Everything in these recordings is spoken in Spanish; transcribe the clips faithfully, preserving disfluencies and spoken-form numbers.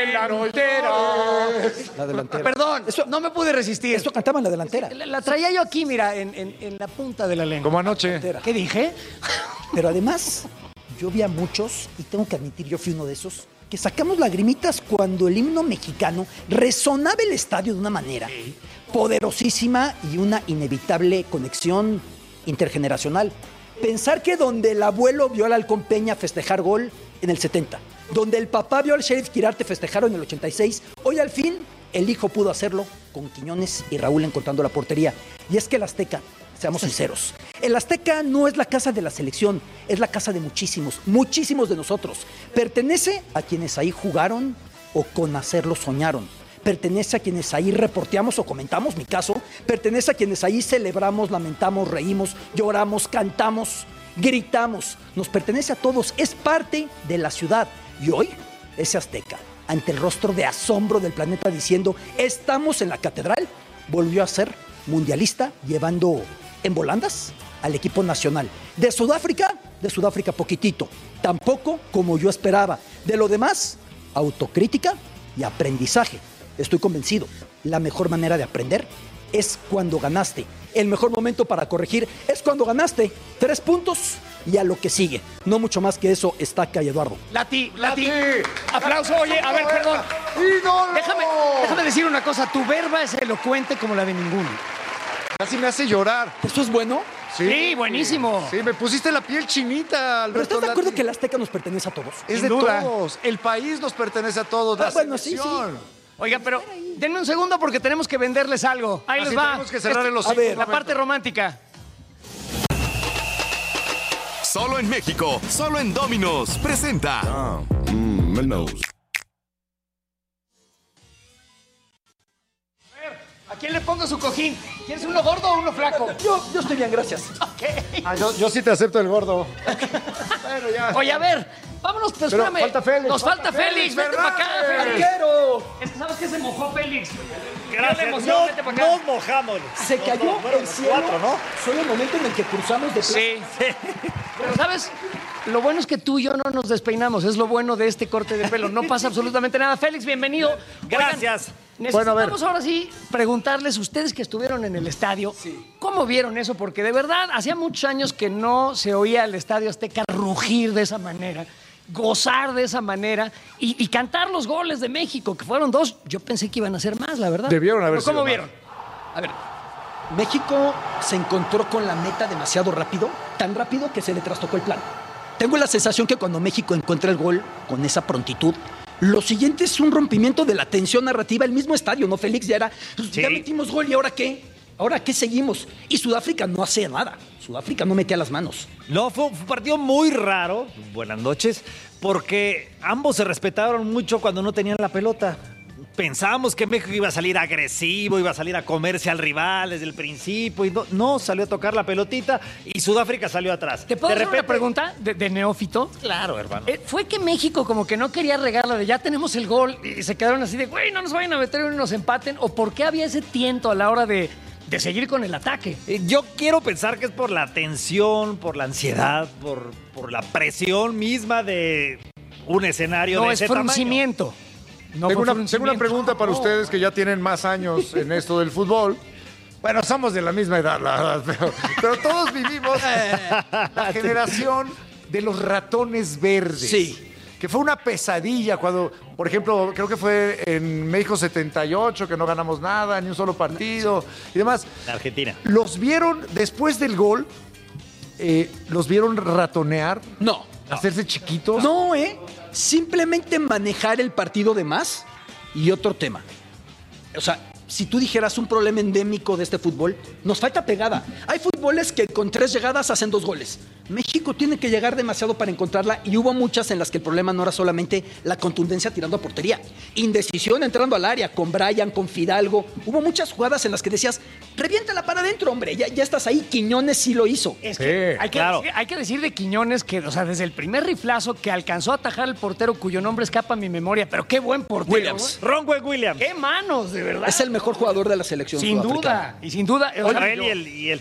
delantera. La delantera. Perdón, eso, no me pude resistir. Esto cantaba en la delantera. La, la traía yo aquí, mira, en, en, en la punta de la lengua. Como anoche. ¿Qué dije? Pero además, yo vi a muchos, y tengo que admitir, yo fui uno de esos, que sacamos lagrimitas cuando el himno mexicano resonaba el estadio de una manera poderosísima y una inevitable conexión intergeneracional. Pensar que donde el abuelo vio al Halcón Peña festejar gol en el setenta, donde el papá vio al Sheriff Quirarte festejar en el ochenta y seis, hoy al fin el hijo pudo hacerlo con Quiñones y Raúl encontrando la portería. Y es que el Azteca, seamos sinceros, el Azteca no es la casa de la selección, es la casa de muchísimos, muchísimos de nosotros. Pertenece a quienes ahí jugaron o con hacerlo soñaron. Pertenece a quienes ahí reporteamos o comentamos, mi caso. Pertenece a quienes ahí celebramos, lamentamos, reímos, lloramos, cantamos, gritamos. Nos pertenece a todos, es parte de la ciudad. Y hoy, ese Azteca, ante el rostro de asombro del planeta diciendo, estamos en la catedral, volvió a ser mundialista, llevando en volandas al equipo nacional. De Sudáfrica, de Sudáfrica poquitito. Tampoco como yo esperaba. De lo demás, autocrítica y aprendizaje. Estoy convencido, la mejor manera de aprender es cuando ganaste. El mejor momento para corregir es cuando ganaste. Tres puntos y a lo que sigue. No mucho más que eso, Estaca y Eduardo. Lati, Lati, aplauso. Oye, a ver, perdón. ¡Ídolo! Déjame, déjame decir una cosa. Tu verba es elocuente como la de ninguno. Casi me hace llorar. ¿Eso es bueno? Sí, buenísimo. Sí, me pusiste la piel chinita, Alberto. ¿Pero estás de acuerdo Lati. que el Azteca nos pertenece a todos? Es Sin de duda. todos. El país nos pertenece a todos. La Ah, bueno, sí, selección. Oiga, pero denme un segundo porque tenemos que venderles algo. Ahí Así les va. tenemos que cerrar el Esto- hocico A ver, un la momento. parte romántica. Solo en México, solo en Domino's. Presenta. Ah, mmm, Mellows. ¿A quién le pongo su cojín? ¿Quieres uno gordo o uno flaco? Yo, yo estoy bien, gracias. Ok. Ah, yo, yo sí te acepto el gordo. Bueno, ya. Oye, a ver, vámonos, pues, Pero espérame. falta Félix, Nos falta, falta Félix, Félix, vete para acá, Fernández. Félix. ¡Arquero! Es que sabes que se mojó Félix. Gracias. Qué emoción, No, vete para acá. nos mojamos. Se cayó fueron el cielo. cuatro, ¿no? Solo el momento en el que cruzamos de Sí. Pero, ¿sabes? Lo bueno es que tú y yo no nos despeinamos. Es lo bueno de este corte de pelo. No pasa absolutamente nada. Félix, bienvenido. Gracias. Oigan, Bueno, a ver. necesitamos ahora sí preguntarles, ustedes que estuvieron en el estadio, ¿cómo vieron eso? Porque de verdad, hacía muchos años que no se oía el Estadio Azteca rugir de esa manera, gozar de esa manera y, y cantar los goles de México, que fueron dos. Yo pensé que iban a ser más, la verdad. Debieron haber Pero ¿cómo sido vieron? más. A ver, México se encontró con la meta demasiado rápido, tan rápido que se le trastocó el plan. Tengo la sensación que cuando México encuentra el gol con esa prontitud, lo siguiente es un rompimiento de la tensión narrativa, el mismo estadio, ¿no, Félix? Ya era, ya metimos gol y ¿ahora qué? ¿Ahora qué seguimos? Y Sudáfrica no hacía nada. Sudáfrica no metía las manos. No, fue un partido muy raro. Buenas noches. Porque ambos se respetaron mucho cuando no tenían la pelota. Pensábamos que México iba a salir agresivo, iba a salir a comerse al rival desde el principio. Y no, no, salió a tocar la pelotita y Sudáfrica salió atrás. ¿te puedo De hacer una repente- pregunta de, de neófito? Claro, hermano. Eh, fue que México como que no quería regarla de ya tenemos el gol y se quedaron así de, güey, no nos vayan a meter y nos empaten. ¿O por qué había ese tiento a la hora de, de seguir con el ataque? Eh, Yo quiero pensar que es por la tensión, por la ansiedad, por, por la presión misma de un escenario No, de es ese tamaño. fruncimiento. No tengo, fue una, tengo una fruncimiento. pregunta para No. ustedes que ya tienen más años en esto del fútbol. Bueno, somos de la misma edad, la verdad, pero, pero todos vivimos la generación de los ratones verdes. Sí. Que fue una pesadilla cuando, por ejemplo, creo que fue en México setenta y ocho, que no ganamos nada, ni un solo partido y demás. La Argentina. ¿Los vieron después del gol? Eh, ¿Los vieron ratonear? No. ¿Hacerse chiquitos? No, ¿eh? Simplemente manejar el partido de más y otro tema. O sea, si tú dijeras un problema endémico de este fútbol, nos falta pegada. Hay fútboles que con tres llegadas hacen dos goles. México tiene que llegar demasiado para encontrarla y hubo muchas en las que el problema no era solamente la contundencia tirando a portería. Indecisión entrando al área con Brian, con Fidalgo. Hubo muchas jugadas en las que decías, reviéntala para adentro, hombre, ya, ya estás ahí. Quiñones sí lo hizo. Es Sí, que, hay, que claro. decir, hay que decir de Quiñones que, o sea, desde el primer riflazo que alcanzó a atajar al portero cuyo nombre escapa a mi memoria, pero qué buen portero. Williams. güey. Ronwen Williams. Qué manos, de verdad. Es el mejor jugador de la selección Sin sudafricana. duda, y sin duda. o sea, Él y el, y el centro delantero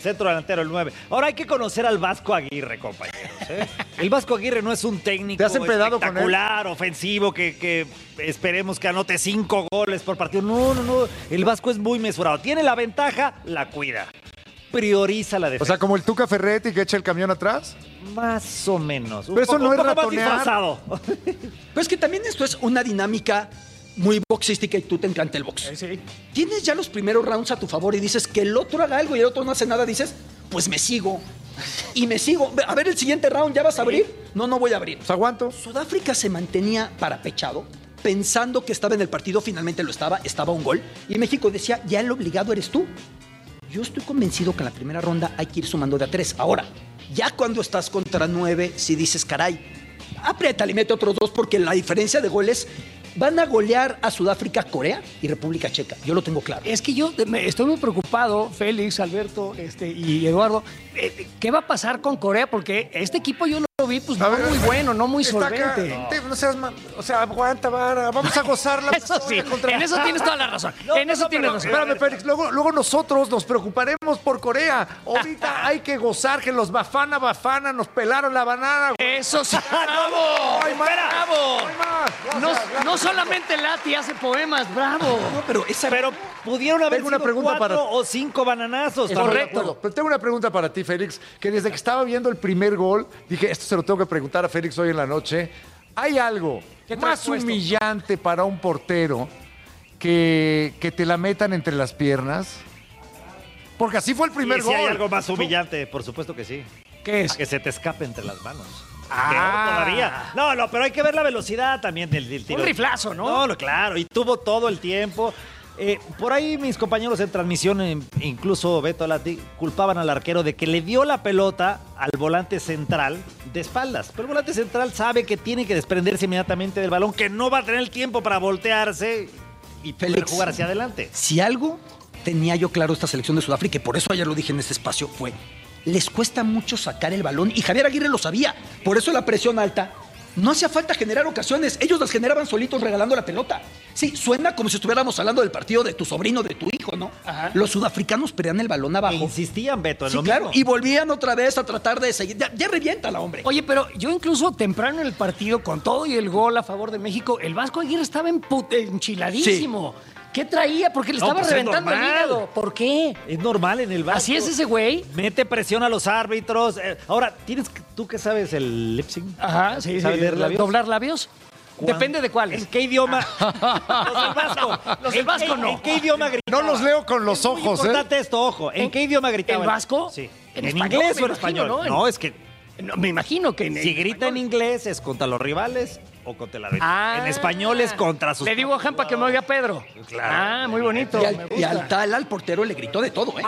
delantero, el nueve. Ahora hay que conocer al Vasco Aguirre, compañeros. ¿eh? El Vasco Aguirre no es un técnico ¿Te has empedado con él? espectacular, ofensivo, que, que esperemos que anote cinco goles por partido. No, no, no. El Vasco es muy mesurado. Tiene la ventaja, la cuida. Prioriza la defensa. O sea, como el Tuca Ferretti que echa el camión atrás. Más o menos. Un Pero eso poco, no es un poco más ratonear. disfrazado. Pero es que también esto es una dinámica muy boxística y tú te encanta el box. Sí. Tienes ya los primeros rounds a tu favor y dices que el otro haga algo y el otro no hace nada, dices, pues me sigo. Y me sigo. A ver, el siguiente round, ¿ya vas a abrir? No, no voy a abrir. Pues aguanto. Sudáfrica se mantenía parapechado, pensando que estaba en el partido, finalmente lo estaba, estaba un gol. Y México decía, ya el obligado eres tú. Yo estoy convencido que en la primera ronda hay que ir sumando de a tres. Ahora, ya cuando estás contra nueve, si dices, caray, apriétale y mete otros dos, porque la diferencia de goles van a golear a Sudáfrica, Corea y República Checa. Yo lo tengo claro. Es que yo me- estoy muy preocupado, Félix, Alberto este, y Eduardo. eh, ¿Qué va a pasar con Corea? Porque este equipo yo lo vi, pues A no ver, muy bueno, no muy está acá. solvente. Te- No seas ma- O sea, aguanta, vara. Vamos a gozar la Eso sí, contra- en eso tienes toda la razón. No, en no, eso no, tienes pero, razón. Espérame, Félix. Luego, luego nosotros nos preocuparemos por Corea. Ahorita hay que gozar que los Bafana Bafana nos pelaron la banana. güey. Eso sí, ¡No bravo, hay más! bravo. ¡No hay más! No, Gracias, no solamente Lati hace poemas, bravo. No, pero esa... Pero pudieron haber Tengo una sido pregunta cuatro para- o cinco bananazos. Estoy de Correcto. acuerdo. Pero tengo una pregunta para ti, Félix, que desde que estaba viendo el primer gol, dije, esto se lo tengo que preguntar a Félix hoy en la noche. ¿Hay algo ¿Qué más traes puesto? humillante para un portero que, que te la metan entre las piernas? Porque así fue el primer Y si gol. hay algo más humillante, por supuesto que sí. ¿Qué es? Que se te escape entre las manos. Ah. Peor todavía. No, no, pero hay que ver la velocidad también del, del tiro. Un riflazo, ¿no? No, no, claro. Y tuvo todo el tiempo. Eh, por ahí mis compañeros en transmisión, eh, incluso Beto Lati, culpaban al arquero de que le dio la pelota al volante central de espaldas. Pero el volante central sabe que tiene que desprenderse inmediatamente del balón, que no va a tener el tiempo para voltearse y poder Félix. jugar hacia adelante. Si algo tenía yo claro esta selección de Sudáfrica, y por eso ayer lo dije en este espacio, fue, les cuesta mucho sacar el balón, y Javier Aguirre lo sabía, por eso la presión alta. No hacía falta generar ocasiones, ellos las generaban solitos regalando la pelota. Sí, suena como si estuviéramos hablando del partido de tu sobrino, de tu hijo, ¿no? Ajá. Los sudafricanos pelean el balón E abajo. insistían, Beto, en Sí, lo claro, mismo. y volvían otra vez a tratar de seguir. Ya, ya revienta la hombre. Oye, pero yo incluso temprano en el partido, con todo y el gol a favor de México, el Vasco Aguirre estaba empu- enchiladísimo. ¿Qué traía? Porque le No, estaba pues es reventando el normal. hígado. ¿Por qué? Es normal en el Vasco. Así es ese güey. Mete presión a los árbitros. Eh, ahora, ¿tienes que- ¿tú qué sabes el lip sync? Ajá, sí, sí. ¿Sabes leer labios? ¿Doblar labios? ¿Cuán- Depende de cuáles. ¿En qué idioma? Los del Vasco. Los del ¿En Vasco qué- no. ¿En qué idioma gritaba? No los leo con los Es muy ojos, ¿eh? importante esto, ojo. ¿En, ¿En- qué idioma gritaba? ¿el Vasco? Sí. En ¿En, español, inglés me o en imagino, español? ¿no? En- No, es que No, me imagino que... en- si grita en inglés es contra los rivales o contra el árbitro. Ah. En español es contra sus... Le digo a Jampa que me oiga Pedro. Claro. Ah, muy bonito. Y al, me y gusta. al Tala, al portero, le gritó de todo, ¿eh?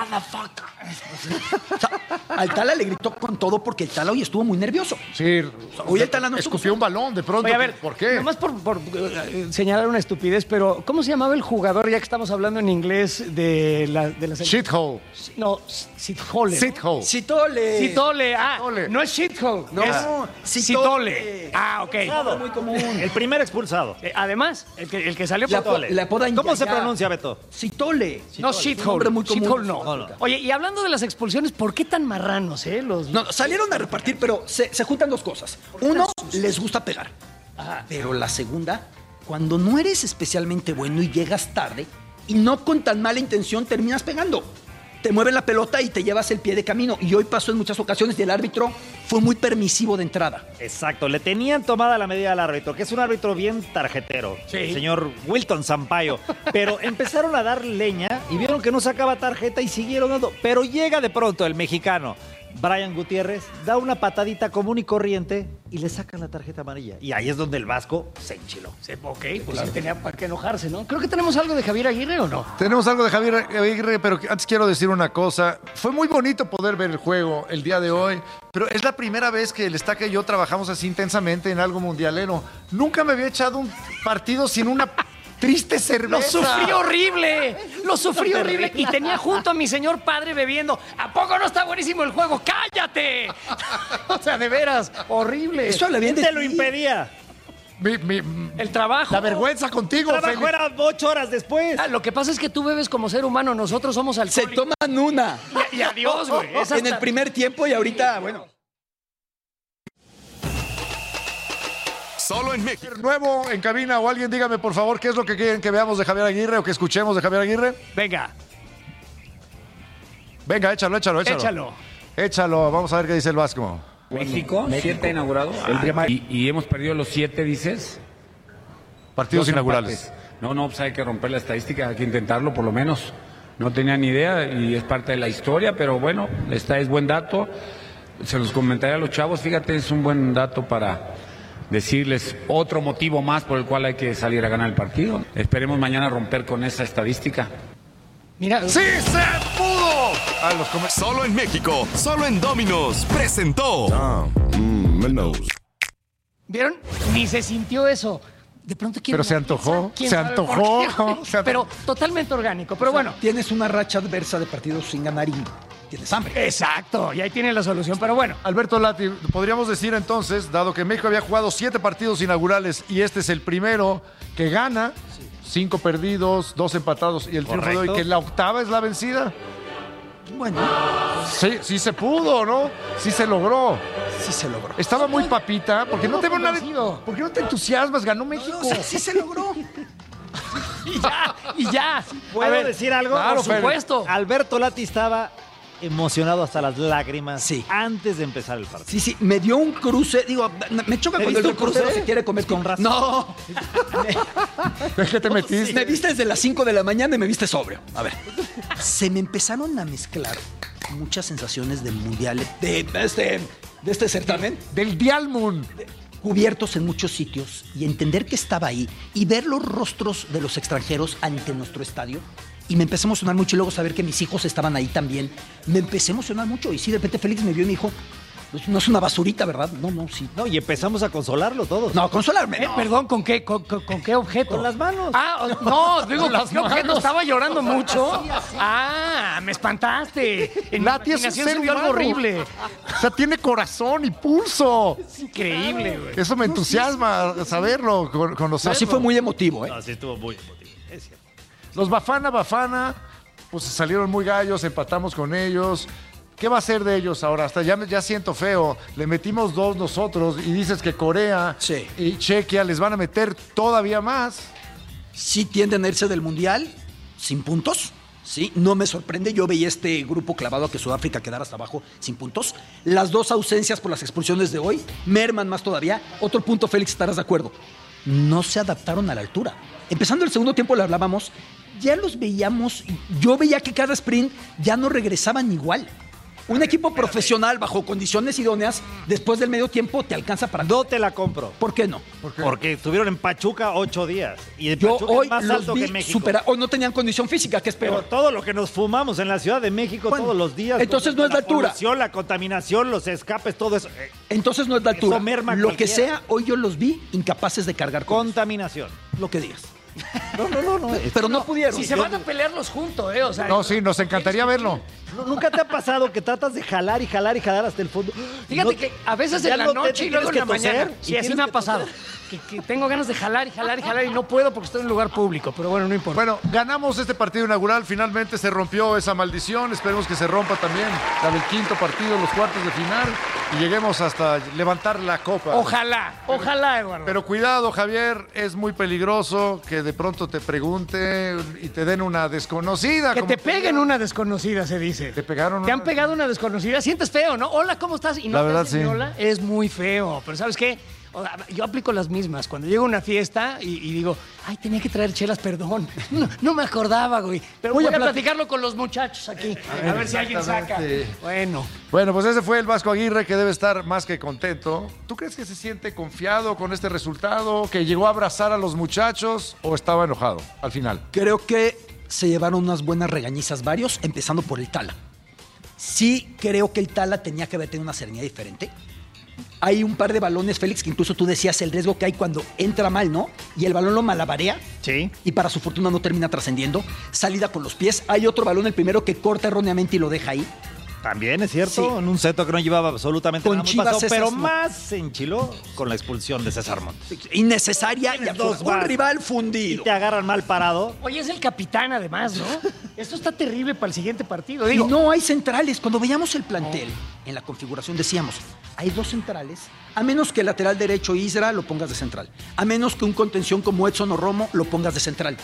O sea, al Tala le gritó con todo porque el Tala hoy estuvo muy nervioso. Sí. Hoy el Tala no estuvo- escupió un balón de pronto. Oye, a ver, ¿Por qué? Nomás por, por, eh, señalar una estupidez, pero ¿cómo se llamaba el jugador, ya que estamos hablando en inglés, de la, de la selección? Shithole. No, Sithole. ¿no? Shithole. Citole. Citole, ah, Citole. no es shithole, No, es Citole. Citole. Ah, ok. Expulsado. Muy común. El primer expulsado. Eh, además, el que, el que salió Le, por... apo- le apodan ¿Cómo se Yaya. pronuncia, Beto? Citole. No, Un shithole. nombre muy común. Shithole no. No, no. Oye, y hablando de las expulsiones, ¿por qué tan marranos, eh? Los... No, salieron a repartir, pero se, se juntan dos cosas. Uno, les gusta pegar. Pero la segunda, cuando no eres especialmente bueno y llegas tarde, y no con tan mala intención terminas pegando. Te mueven la pelota y te llevas el pie de camino. Y hoy pasó en muchas ocasiones y el árbitro fue muy permisivo de entrada. Exacto, le tenían tomada la medida al árbitro, que es un árbitro bien tarjetero, Sí. el señor Wilton Sampaio. Pero empezaron a dar leña y vieron que no sacaba tarjeta y siguieron dando. Pero llega de pronto el mexicano, Brian Gutiérrez, da una patadita común y corriente y le sacan la tarjeta amarilla. Y ahí es donde el Vasco se enchiló. Sí, ok, pues sí tenía para qué enojarse, ¿no? Creo que tenemos algo de Javier Aguirre, ¿o no? Tenemos algo de Javier Aguirre, pero antes quiero decir una cosa. Fue muy bonito poder ver el juego el día de hoy, pero es la primera vez que el Estaca y yo trabajamos así intensamente en algo mundialero. Nunca me había echado un partido sin una triste cerveza. ¡Lo sufrí horrible! ¡Lo sufrí horrible! Y tenía junto a mi señor padre bebiendo. ¿A poco no está buenísimo el juego? ¡Cállate! O sea, de veras, horrible. Eso habla bien ¿Quién de te lo ti. impedía? mi, mi, El trabajo. La vergüenza contigo, El trabajo Félix. era ocho horas después. Ah, lo que pasa es que tú bebes como ser humano, nosotros somos Se alcohólicos. toman una. Y, y adiós, güey. Es En hasta- el primer tiempo y ahorita, bueno. Solo en México. Nuevo en cabina o alguien dígame por favor qué es lo que quieren que veamos de Javier Aguirre o que escuchemos de Javier Aguirre. Venga, Venga, échalo, échalo, échalo. échalo. Échalo, vamos a ver qué dice el Vasco. México, siete inaugurado. Ah, y, y hemos perdido los siete, dices. Partidos Dos inaugurales. empates. No, no, pues hay que romper la estadística, hay que intentarlo por lo menos. No tenía ni idea y es parte de la historia, pero bueno, esta es buen dato. Se los comentaré a los chavos, fíjate, es un buen dato para decirles otro motivo más por el cual hay que salir a ganar el partido. Esperemos mañana romper con esa estadística. Mira, ¡Sí se pudo! A los comer- Solo en México. Solo en Domino's. Presentó. Tom, mm, Mellows. ¿vieron? Ni se sintió eso. De pronto quiero Pero se una antojó, pizza. ¿Quién se sabe antojó, por qué? se antojó. Pero totalmente orgánico. Pero bueno, Tienes una racha adversa de partidos sin ganar y tienes hambre. exacto. Y ahí tiene la solución. Pero bueno, Alberto Lati, podríamos decir entonces, dado que México había jugado siete partidos inaugurales y este es el primero que gana, cinco perdidos, dos empatados y el triunfo de hoy, Correcto. que la octava es la vencida. Bueno, Sí, sí se pudo, ¿no? Sí se logró. sí se logró. Estaba muy papita, porque no te veo nada. convencido. ¿Por qué no te entusiasmas? Ganó México. O sea, sí se logró. y ya, y ya. ¿Puedo A ver, decir algo? claro, Por Félix. supuesto. Alberto Lati estaba emocionado hasta las lágrimas Sí. antes de empezar el partido. Sí, sí, me dio un cruce. Digo, me choca ¿Me cuando el diste un crucero cruce? se quiere comer con razón. No, ¿De qué te metiste? me viste desde las cinco de la mañana y me viste sobrio. A ver. Se me empezaron a mezclar muchas sensaciones del mundial, de este, de este certamen, Del Dialmun. cubiertos en muchos sitios y entender que estaba ahí y ver los rostros de los extranjeros ante nuestro estadio. Y me empecé a emocionar mucho y luego saber que mis hijos estaban ahí también. Me empecé a emocionar mucho y sí, de repente Félix me vio y me dijo, "Pues no es una basurita, ¿verdad?" No, no, sí. No, y empezamos a consolarlo todos. No, consolarme. Eh, no. Perdón, ¿con qué, con, con- con qué objeto? Con las manos. Ah, o- no, digo, ¿con qué objeto? ¿Estaba llorando mucho? Ah, me espantaste. En mi Lati es un imaginación ser se vio algo humano. horrible. O sea, tiene corazón y pulso. Es increíble, güey. Eso me entusiasma saberlo, con- No, conocerlo. sí fue muy emotivo, ¿eh? No, sí estuvo muy emotivo. Es cierto. Los Bafana Bafana, pues salieron muy gallos, empatamos con ellos. ¿Qué va a ser de ellos ahora? Hasta ya, me- ya siento feo. Le metimos dos nosotros y dices que Corea Sí. y Chequia les van a meter todavía más. Sí tienden a irse del Mundial sin puntos. Sí, no me sorprende. Yo veía este grupo clavado a que Sudáfrica quedara hasta abajo sin puntos. Las dos ausencias por las expulsiones de hoy merman más todavía. Otro punto, Félix, estarás de acuerdo. No se adaptaron a la altura. Empezando el segundo tiempo le hablábamos, ya los veíamos, yo veía que cada sprint ya no regresaban igual. Un equipo profesional bajo condiciones idóneas, después del medio tiempo te alcanza para... No te la compro. ¿Por qué no? Porque estuvieron en Pachuca ocho días. Y el Yo Pachuca hoy es más los alto vi que México. supera- Hoy no tenían condición física, que es Pero peor. todo lo que nos fumamos en la Ciudad de México Bueno, todos los días. entonces no es la altura. La polución, la contaminación, los escapes, todo eso. Eh, Entonces no es la Eso altura. merma Lo que cualquiera. sea, hoy yo los vi incapaces de cargar con Contaminación. lo que digas. No, no, no, no. Pero no pudieron. Si se van a pelearlos juntos, ¿eh? O sea, No, sí, nos encantaría verlo. No, ¿Nunca te ha pasado que tratas de jalar y jalar y jalar hasta el fondo? Fíjate No- que a veces ya en la no te- noche te y luego en la tienes que mañana. toser, y Sí, así tienes me ha que pasado. Que, que tengo ganas de jalar y jalar y jalar y no puedo porque estoy en un lugar público. Pero bueno, no importa. Bueno, ganamos este partido inaugural. Finalmente se rompió esa maldición. Esperemos que se rompa también la del quinto partido, los cuartos de final. Y lleguemos hasta levantar la copa. Ojalá, ojalá, Eduardo. Pero cuidado, Javier, es muy peligroso que de pronto te pregunte y te den una desconocida. que como te peguen una desconocida, se dice. ¿Te pegaron Te han una? pegado una desconocida. Sientes feo, ¿no? Hola, ¿cómo estás? Y no La te verdad, dicen sí. hola. Es muy feo. Pero ¿sabes qué? O sea, yo aplico las mismas. Cuando llego a una fiesta y, y digo, ay, tenía que traer chelas, perdón. No, no me acordaba, güey. Pero voy, Voy a a plati- platicarlo con los muchachos aquí. A ver si alguien saca. exactamente. Bueno. Bueno, pues ese fue el Vasco Aguirre, que debe estar más que contento. ¿Tú crees que se siente confiado con este resultado? ¿Que llegó a abrazar a los muchachos o estaba enojado al final? Creo que se llevaron unas buenas regañizas varios, empezando por el Tala. Sí creo que el Tala tenía que haber tenido una serenidad diferente. Hay un par de balones, Félix, que incluso tú decías el riesgo que hay cuando entra mal, ¿no? Y el balón lo malabarea. Sí. Y para su fortuna no termina trascendiendo. Salida con los pies. Hay otro balón, el primero, que corta erróneamente y lo deja ahí. También es cierto, Sí. en un seto que no llevaba absolutamente Con nada muy Chivas pasado, César pero no. más se enchiló con la expulsión de César Montes. Innecesaria y Tienes dos absurda. Un más. rival Y fundido. te agarran mal parado. Oye, es el capitán además, ¿no? Esto está terrible para el siguiente partido. Y Digo, no hay centrales. Cuando veíamos el plantel, en la configuración decíamos, hay dos centrales, a menos que el lateral derecho Isra lo pongas de central. A menos que un contención como Edson o Romo lo pongas de central.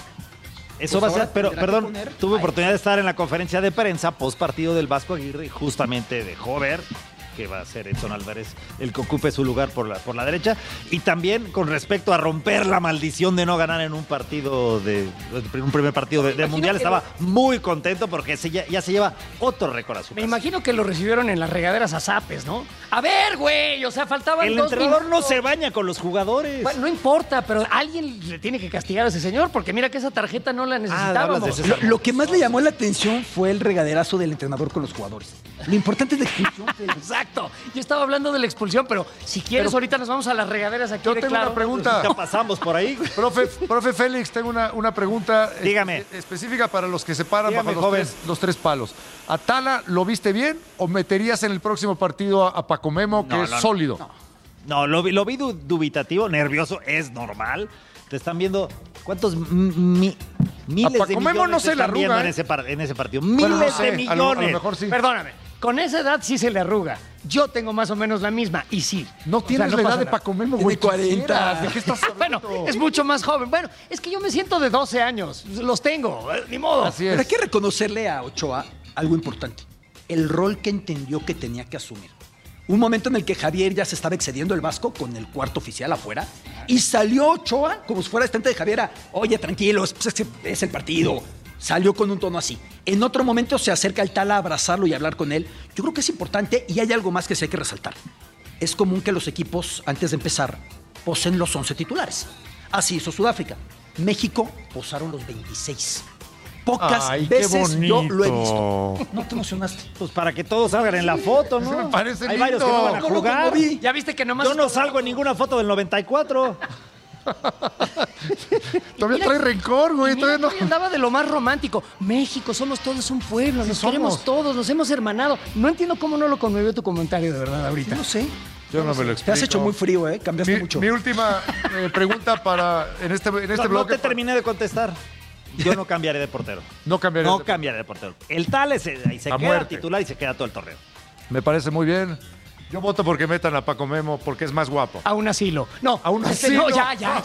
Eso Pues va a ser, ahora pero tendrá que perdón, poner tuve a oportunidad de estar en la conferencia de prensa post partido del Vasco Aguirre y justamente dejó ver que va a ser Edson Álvarez el que ocupe su lugar por la, por la derecha. Y también con respecto a romper la maldición de no ganar en un partido de un primer partido de, de imagino mundial, que estaba muy contento porque se, ya, ya se lleva otro récord a su me casa. imagino que lo recibieron en las regaderas a zapes, ¿no? A ver, güey, o sea, faltaban El dos entrenador no minutos. se baña con los jugadores. Bueno, no importa, pero alguien le tiene que castigar a ese señor, porque mira que esa tarjeta no la necesitábamos. hablas de César. Lo, lo que más le llamó la atención fue el regaderazo del entrenador con los jugadores. Lo importante es la expulsión. Félix. Exacto. Yo estaba hablando de la expulsión, pero si quieres, Pero- ahorita nos vamos a las regaderas aquí Yo de tengo claro. una pregunta. Ya pasamos por ahí. Profe, profe Félix, tengo una, una pregunta eh, Dígame. específica para los que se paran Dígame, bajo los joven. tres, los tres palos. ¿A Tala lo viste bien o meterías en el próximo partido a, a Paco Memo, que No, es no, no. sólido? No, lo vi, lo vi du- dubitativo, nervioso, es normal. Te están viendo cuántos mi- mi- miles A Paco de Memo millones no te se la están viendo arruga, en ¿eh? ese, par- en ese partido. Bueno, Miles no sé, de a millones. lo- a lo mejor sí. Perdóname, con esa edad sí se le arruga. Yo tengo más o menos la misma, y sí. No O sea, tienes no la edad pasa de nada. Paco Memo, Tiene güey. cuarenta. quisieras. ¿De qué estás Bueno, hablando? es mucho más joven. Bueno, es que yo me siento de doce años. Los tengo, eh, ni modo. Así Pero hay es. que reconocerle a Ochoa algo importante. El rol que entendió que tenía que asumir. Un momento en el que Javier ya se estaba excediendo el Vasco con el cuarto oficial afuera y salió Ochoa como si fuera asistente de Javier a, oye, tranquilos, pues es, que es el partido. Salió con un tono así. En otro momento se acerca el Tala a abrazarlo y hablar con él. Yo creo que es importante y hay algo más que sí hay que resaltar. Es común que los equipos, antes de empezar, posen los once titulares. Así hizo Sudáfrica. México posaron los veintiséis. Pocas Ay, qué veces yo lo he bonito. visto. ¿No te emocionaste? Pues para que todos salgan en la foto, ¿no? Eso me parece Hay varios que no van a lindo. jugar. Ya viste que nomás... Yo no salgo en ninguna foto del noventa y cuatro. Todavía trae rencor, güey. Mira, Todavía no. hoy andaba de lo más romántico. México, somos todos un pueblo, nos somos. queremos todos, nos hemos hermanado. No entiendo cómo no lo conmovió tu comentario, de verdad, ahorita. No sé. Yo no me lo explico. Te has hecho muy frío, ¿eh? Cambiaste Mi, mucho. mi última eh, pregunta para en este, en este No, no bloque. te terminé de contestar. Yo no cambiaré de portero. No cambiaré. No de- cambiaré de portero. El tal es, ahí se A queda muerte. titular y se queda todo el torneo. Me parece muy bien. Yo voto porque metan a Paco Memo porque es más guapo. A un asilo. No, A un este, asilo. No, ya, ya.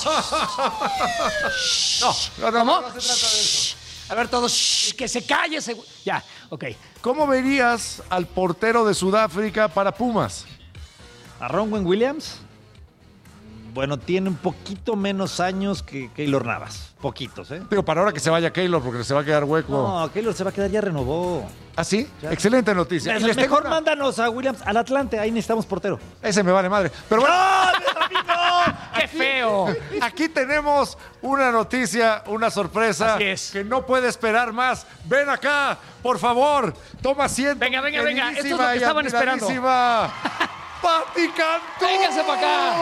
No, no, ¿Cómo? no, no se trata de eso. A ver, todos, shh, que se calle ese... güey. Ya, ok. ¿Cómo verías al portero de Sudáfrica para Pumas? ¿A Ronwen Williams? Bueno, tiene un poquito menos años que Keylor Navas. Poquitos, ¿eh? Pero para ahora que se vaya Keylor porque se va a quedar hueco. No, Keylor se va a quedar, ya renovó. ¿Ah, sí? Excelente noticia. Y les tengo Mejor una- mándanos a Williams al Atlante, ahí necesitamos portero. Ese me vale madre. Pero bueno, ¡Qué feo! aquí tenemos una noticia, una sorpresa Así es. que no puede esperar más. Ven acá, por favor. Toma asiento. Venga, venga, venga. Esto es lo queridísima que y estaban esperando. admiradísima ¡Pati Cantú! Véngase para acá.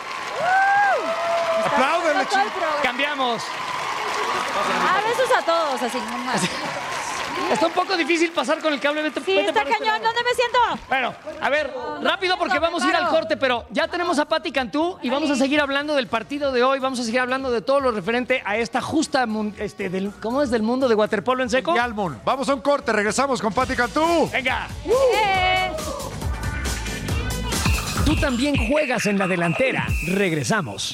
Apláudenle, Todo el chicos. programa. Cambiamos. Ah, besos a todos, así. nomás. Está un poco difícil pasar con el cable. Vete, Sí, vete está para este cañón. lado. ¿Dónde me siento? Bueno, a ver, rápido porque me vamos a ir al paro. corte, pero ya tenemos a Pati Cantú y vamos a seguir hablando del partido de hoy, vamos a seguir hablando de todo lo referente a esta justa, mun- este, del, ¿cómo es del mundo de waterpolo en seco? Y Almond. Vamos a un corte, regresamos con Pati Cantú. Venga, Eh. tú también juegas en la delantera. Regresamos.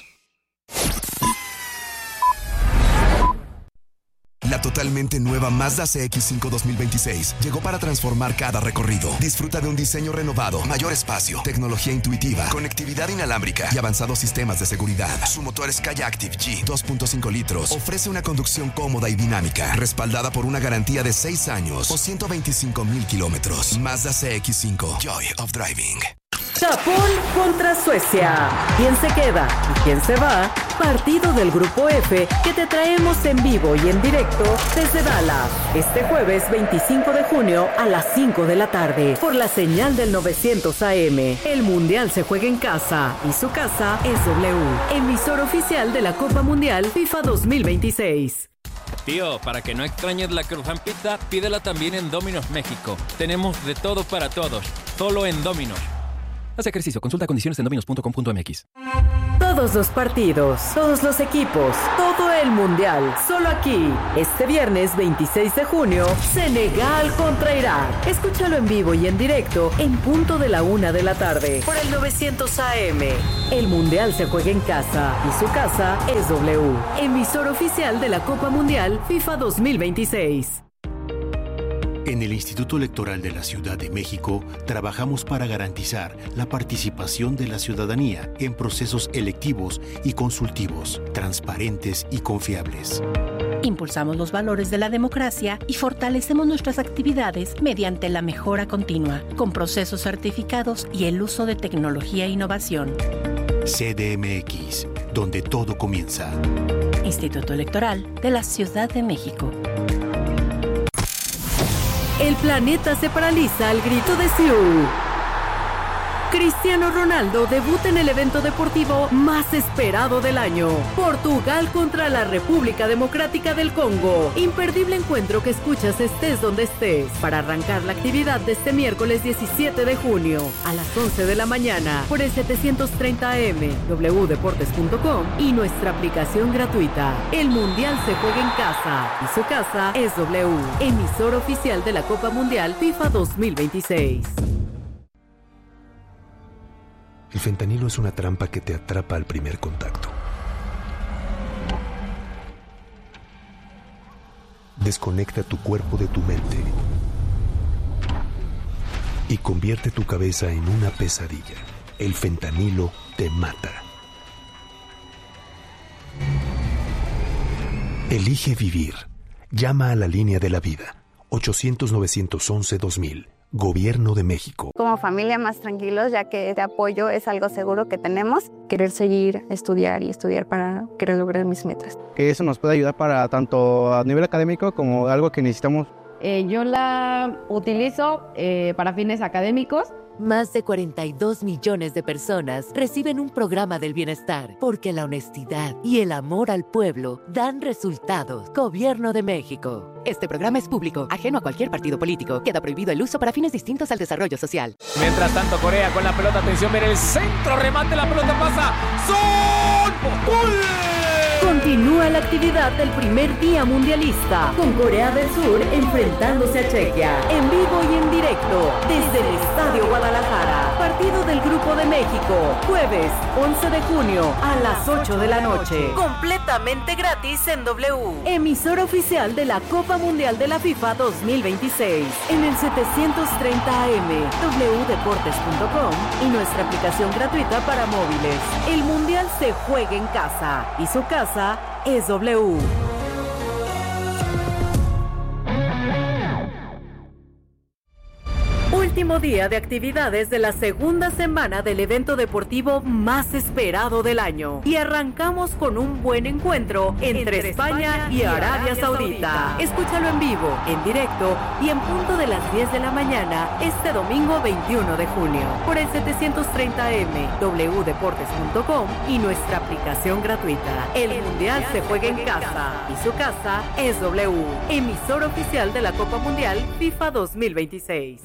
La totalmente nueva Mazda C X cinco dos mil veintiséis llegó para transformar cada recorrido. Disfruta de un diseño renovado, mayor espacio, tecnología intuitiva, conectividad inalámbrica y avanzados sistemas de seguridad. Su motor Skyactiv G dos punto cinco litros ofrece una conducción cómoda y dinámica, respaldada por una garantía de seis años o ciento veinticinco mil kilómetros. Mazda C X cinco, Joy of Driving. Japón contra Suecia. ¿Quién se queda y quién se va? Partido del Grupo F que te traemos en vivo y en directo desde Dallas. Este jueves veinticinco de junio a las cinco de la tarde por la señal del novecientos A M. El Mundial se juega en casa y su casa es W. Emisor oficial de la Copa Mundial FIFA dos mil veintiséis. Tío, para que no extrañes la Croissant Pizza, pídela también en Domino's México. Tenemos de todo para todos, solo en Domino's. Haz ejercicio, consulta condiciones en dominos punto com punto m x. Todos los partidos, todos los equipos, todo el mundial, solo aquí. Este viernes veintiséis de junio, Senegal contra Irak. Escúchalo en vivo y en directo en punto de la una de la tarde por el novecientos A M. El mundial se juega en casa y su casa es W, emisor oficial de la Copa Mundial FIFA dos mil veintiséis. En el Instituto Electoral de la Ciudad de México trabajamos para garantizar la participación de la ciudadanía en procesos electivos y consultivos, transparentes y confiables. Impulsamos los valores de la democracia y fortalecemos nuestras actividades mediante la mejora continua, con procesos certificados y el uso de tecnología e innovación. C D M X, donde todo comienza. Instituto Electoral de la Ciudad de México. El planeta se paraliza al grito de Siu. Cristiano Ronaldo debuta en el evento deportivo más esperado del año. Portugal contra la República Democrática del Congo. Imperdible encuentro que escuchas estés donde estés. Para arrancar la actividad de este miércoles diecisiete de junio a las once de la mañana por el setecientos treinta A M, w deportes punto com y nuestra aplicación gratuita. El Mundial se juega en casa y su casa es W, emisor oficial de la Copa Mundial FIFA dos mil veintiséis. El fentanilo es una trampa que te atrapa al primer contacto. Desconecta tu cuerpo de tu mente y convierte tu cabeza en una pesadilla. El fentanilo te mata. Elige vivir. Llama a la línea de la vida. ochocientos, novecientos once, dos mil. Gobierno de México. Como familia más tranquilos, ya que este apoyo es algo seguro que tenemos. Querer seguir, estudiar y estudiar para querer lograr mis metas. Que eso nos puede ayudar para tanto a nivel académico como algo que necesitamos. Eh, yo la utilizo eh, para fines académicos. Más de cuarenta y dos millones de personas reciben un programa del bienestar porque la honestidad y el amor al pueblo dan resultados. Gobierno de México. Este programa es público, ajeno a cualquier partido político. Queda prohibido el uso para fines distintos al desarrollo social. Mientras tanto, Corea con la pelota, atención, mira el centro, remate, la pelota pasa. ¡Son! ¡Gol! Continúa la actividad del primer día mundialista, con Corea del Sur enfrentándose a Chequia, en vivo y en directo, desde el Estadio Guadalajara. Partido del Grupo de México, jueves once de junio a las ocho de la noche. Completamente gratis en W, emisor oficial de la Copa Mundial de la FIFA dos mil veintiséis, en el setecientos treinta A M, w deportes punto com y nuestra aplicación gratuita para móviles. El Mundial se juega en casa y su casa es W. Último día de actividades de la segunda semana del evento deportivo más esperado del año. Y arrancamos con un buen encuentro entre, entre España y Arabia Saudita. Escúchalo en vivo, en directo y en punto de las diez de la mañana este domingo veintiuno de junio por el setecientos treinta A M, w deportes punto com y nuestra aplicación gratuita. El Mundial se juega en casa y su casa es W, emisor oficial de la Copa Mundial FIFA dos mil veintiséis.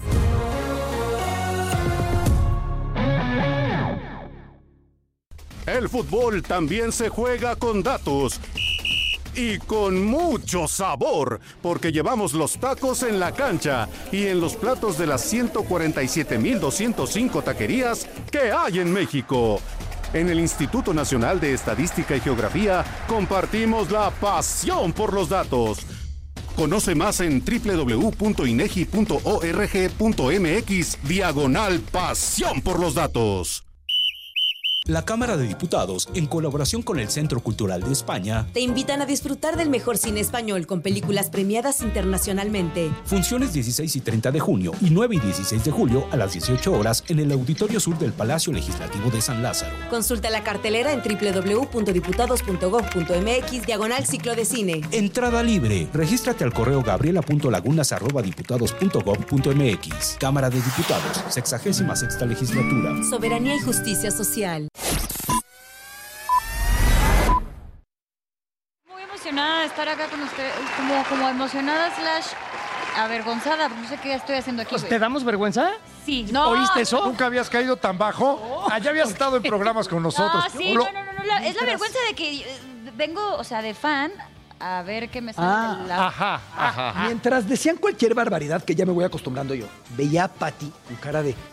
El fútbol también se juega con datos y con mucho sabor, porque llevamos los tacos en la cancha y en los platos de las ciento cuarenta y siete mil doscientos cinco taquerías que hay en México. En el Instituto Nacional de Estadística y Geografía compartimos la pasión por los datos. Conoce más en w w w punto inegi punto org punto m x diagonal pasión por los datos. La Cámara de Diputados, en colaboración con el Centro Cultural de España, te invitan a disfrutar del mejor cine español con películas premiadas internacionalmente. Funciones dieciséis y treinta de junio y nueve y dieciséis de julio a las dieciocho horas en el Auditorio Sur del Palacio Legislativo de San Lázaro. Consulta la cartelera en w w w punto diputados punto gob punto m x diagonal ciclo de cine. Entrada libre. Regístrate al correo gabriela punto lagunas arroba diputados punto gob punto m x. Cámara de Diputados, sexagésima sexta legislatura. Soberanía y justicia social. emocionada de estar acá con ustedes, como, como emocionada slash avergonzada, no sé qué estoy haciendo aquí. Pues, güey. ¿te damos vergüenza? Sí, no. ¿Oíste eso? ¿Nunca habías caído tan bajo? Ah, ya habías estado en programas con nosotros. No, sí, Lo- no, no, no, no, la- es la vergüenza de que eh, vengo, o sea, de fan a ver qué me sale Ah, de la... Ajá, ajá. Mientras decían cualquier barbaridad, que ya me voy acostumbrando yo, veía a Patty con cara de...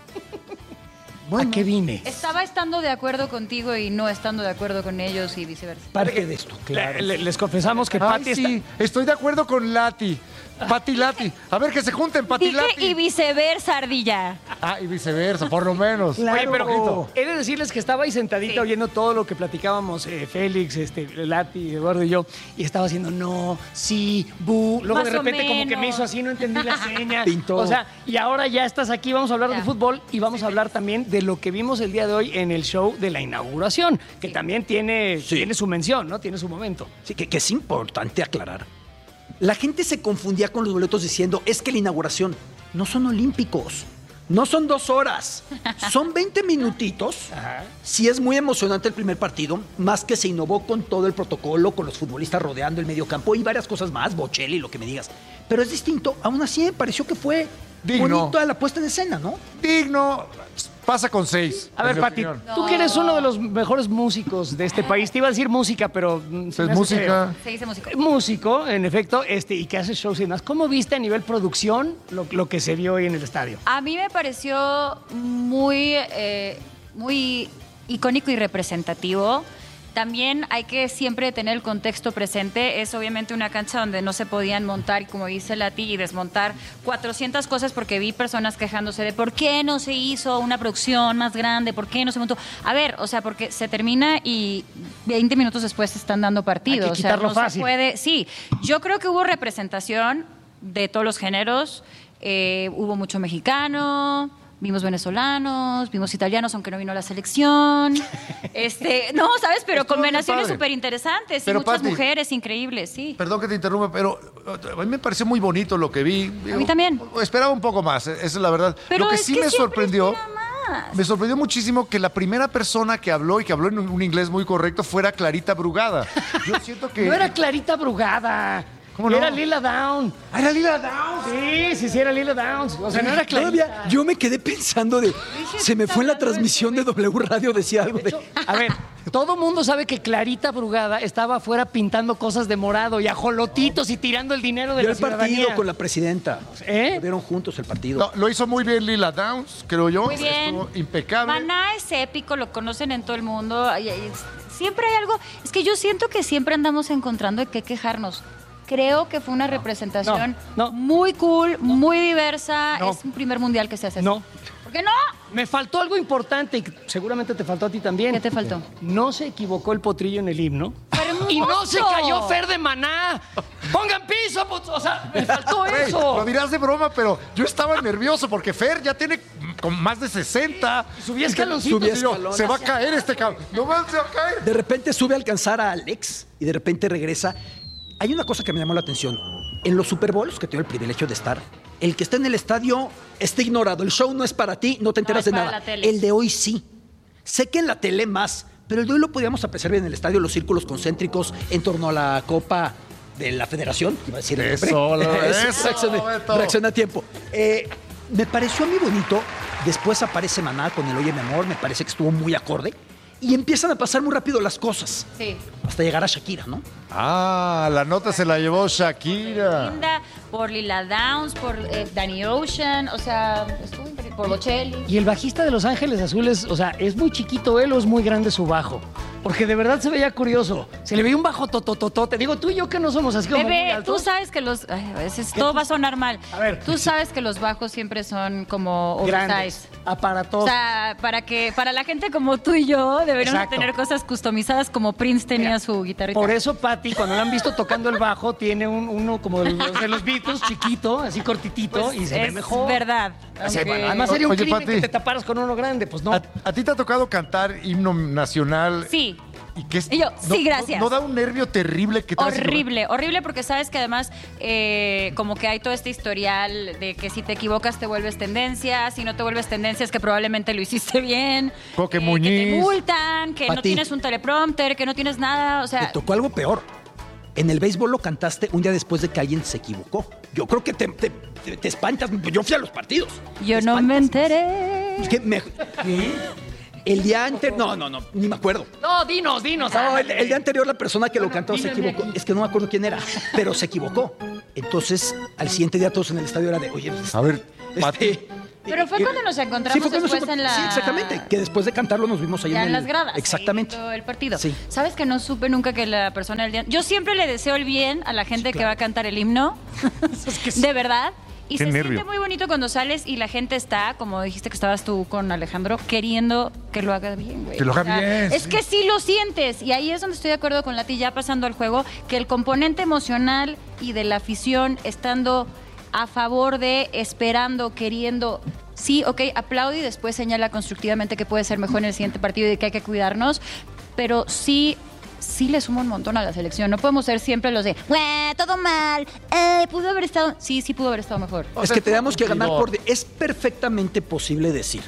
¿A qué vine? Estaba estando de acuerdo contigo y no estando de acuerdo con ellos y viceversa. Parte de esto, Le- le- les confesamos que Ay, Pati sí, estoy de acuerdo con Lati. Pati Lati. A ver, que se junten, Pati Dije Lati. y viceversa, ardilla. Ah, y viceversa, por lo menos. Oye, pero he de decirles que estaba ahí sentadita oyendo todo lo que platicábamos eh, Félix, este, Lati, Eduardo y yo, y estaba haciendo no, sí, bu. Luego Más de o repente como que menos. me hizo así, no entendí la seña. Pintó. O sea, y ahora ya estás aquí, vamos a hablar de fútbol y vamos a hablar también de lo que vimos el día de hoy en el show de la inauguración, que también tiene, tiene su mención, ¿no? Tiene su momento. Sí, que, que es importante aclarar. La gente se confundía con los boletos diciendo, es que la inauguración no son olímpicos, no son dos horas, son veinte minutitos. Sí es muy emocionante el primer partido, más que se innovó con todo el protocolo, con los futbolistas rodeando el mediocampo y varias cosas más, Bocelli, lo que me digas. Pero es distinto, aún así me pareció que fue Digno. bonito a la puesta en escena, ¿no? Digno, pasa con seis. A ver, en mi Pati, opinión. tú que eres uno de los mejores músicos de este país, te iba a decir música, pero... mm, se Es me hace música. Se dice músico. feo. Músico, en efecto, este, y que hace shows y demás. ¿Cómo viste a nivel producción lo, lo que se vio hoy en el estadio? A mí me pareció muy, eh, muy icónico y representativo. También hay que siempre tener el contexto presente. Es obviamente una cancha donde no se podían montar, como dice Lati, y desmontar cuatrocientas cosas porque vi personas quejándose de por qué no se hizo una producción más grande, por qué no se montó. A ver, o sea, porque se termina y veinte minutos después se están dando partidos. Hay que quitarlo o sea, no fácil. se puede. Sí, yo creo que hubo representación de todos los géneros. Eh, hubo mucho mexicano. Vimos venezolanos, vimos italianos, aunque no vino la selección. Este, no, ¿sabes? Pero Estuvo bien combinaciones padre. súper interesantes y Pero, muchas Pati, mujeres increíbles, sí. Perdón que te interrumpa, pero a mí me pareció muy bonito lo que vi. A mí también. Esperaba un poco más, esa es la verdad. Pero lo que es sí que me siempre sorprendió, más. me sorprendió muchísimo que la primera persona que habló y que habló en un un inglés muy correcto fuera Clarita Brugada. Yo siento que... No era Clarita Brugada. ¿Cómo no? Era Lila Down. Ah, ¿era Lila Downs? Sí, sí, sí, era Lila Downs. O sea, no era Clarita. Todavía yo me quedé pensando de, se me fue en la transmisión de W Radio, decía algo de... A ver, todo mundo sabe que Clarita Brugada estaba afuera pintando cosas de morado y ajolotitos y tirando el dinero de Vio la el partido ciudadanía. con la presidenta. ¿Eh? Lo vieron juntos el partido. No, lo hizo muy bien Lila Downs, creo yo. Muy bien. Estuvo impecable. Maná es épico, lo conocen en todo el mundo. Ay, ay, es- Siempre hay algo. Es que yo siento que siempre andamos encontrando de qué quejarnos. Creo que fue una representación muy cool, muy diversa. No. Es un primer mundial que se hace así. No. ¿Por qué no? Me faltó algo importante y que seguramente te faltó a ti también. ¿Qué te faltó? No se equivocó el potrillo en el himno. ¡Hermoso! Y no se cayó Fer de Maná. ¡Pongan piso! put- O sea, me faltó Güey, eso. lo dirás de broma, pero yo estaba nervioso porque Fer ya tiene como más de sesenta. Subía escaloncitos. Subía Y yo, escalones. se va a caer este cabrón. No más se va a caer. De repente sube a alcanzar a Alex y de repente regresa. Hay una cosa que me llamó la atención. En los Super Bowls, que tengo el privilegio de estar, el que está en el estadio está ignorado. El show no es para ti, no te enteras es de para nada. la tele. El de hoy sí. Sé que en la tele más, pero el de hoy lo podíamos apreciar bien en el estadio, los círculos concéntricos en torno a la Copa de la Federación. Iba a decir el Eso, nombre. lo- Eso, eso, reaccioné, Beto. reaccioné a tiempo. Eh, me pareció a mí bonito. Después aparece Maná con el Oye Mi Amor. Me parece que estuvo muy acorde. Y empiezan a pasar muy rápido las cosas. Sí. Hasta llegar a Shakira, ¿no? Ah, la nota se la llevó Shakira. Linda, por Lila Downs, por eh, Danny Ocean, o sea, estuvo increíble, por Bocelli. Y el bajista de Los Ángeles Azules, o sea, ¿es muy chiquito él o es muy grande su bajo? Porque de verdad se veía curioso. Se le veía un bajo totototote. Digo, tú y yo que no somos así como muy Bebé, altos. tú sabes que los... ay, a veces ¿Qué todo tú- va a sonar mal. A ver. Tú sabes que los bajos siempre son como Grandes, oversize. aparatosos. O sea, para que para la gente como tú y yo deberíamos Exacto. tener cosas customizadas como Prince tenía su guitarrita. Por eso Patty, cuando la han visto tocando el bajo, tiene un, uno como de los, de los Beatles, chiquito, así cortitito, Pues y se ve es mejor. verdad. Así, Aunque- bueno, además sería un Oye, crimen Pati. que te taparas con uno grande, pues no. ¿A, a ti te ha tocado cantar himno nacional? Sí. ¿Y qué es? Y yo, no- sí, gracias. No, no da un nervio terrible que te hace- Horrible, horrible porque sabes que además eh, como que hay todo este historial de que si te equivocas te vuelves tendencia, si no te vuelves tendencia es que probablemente lo hiciste bien, Coque eh, que Muñiz. te multan, que no Pati. tienes un teleprompter, que no tienes nada, o Me sea, tocó algo peor. En el béisbol lo cantaste un día después de que alguien se equivocó. Yo creo que te, te, te, te espantas. Yo fui a los partidos. Yo no me enteré. ¿Qué? Me- ¿Qué? El día anterior... No, no, no, ni me acuerdo. No, dinos, dinos. No, el, el día anterior la persona que lo cantó se díganme equivocó. aquí. Es que no me acuerdo quién era, pero se equivocó. Entonces, al siguiente día todos en el estadio era de, oye, pues, A ver, este, Pero fue eh, cuando nos sí, encontramos fue cuando después se- en la... Sí, exactamente. Que después de cantarlo nos vimos ahí Ya en, en el- las gradas. Exactamente. ahí todo el partido. Sí. ¿Sabes que no supe nunca que la persona del día... Yo siempre le deseo el bien a la gente que va a cantar el himno. De verdad. Y Qué se nervio. siente muy bonito cuando sales y la gente está, como dijiste que estabas tú con Alejandro, queriendo que lo haga bien, güey. Que lo haga O sea, bien, Es sí. que sí lo sientes. Y ahí es donde estoy de acuerdo con Lati, ya pasando al juego, que el componente emocional y de la afición estando a favor de, esperando, queriendo... Sí, ok, aplaude y después señala constructivamente que puede ser mejor en el siguiente partido y que hay que cuidarnos, pero sí, sí le suma un montón a la selección. No podemos ser siempre los de, "Güey, todo mal, eh, pudo haber estado..." Sí, sí pudo haber estado mejor. Es que tenemos que ganar por... Es perfectamente posible decir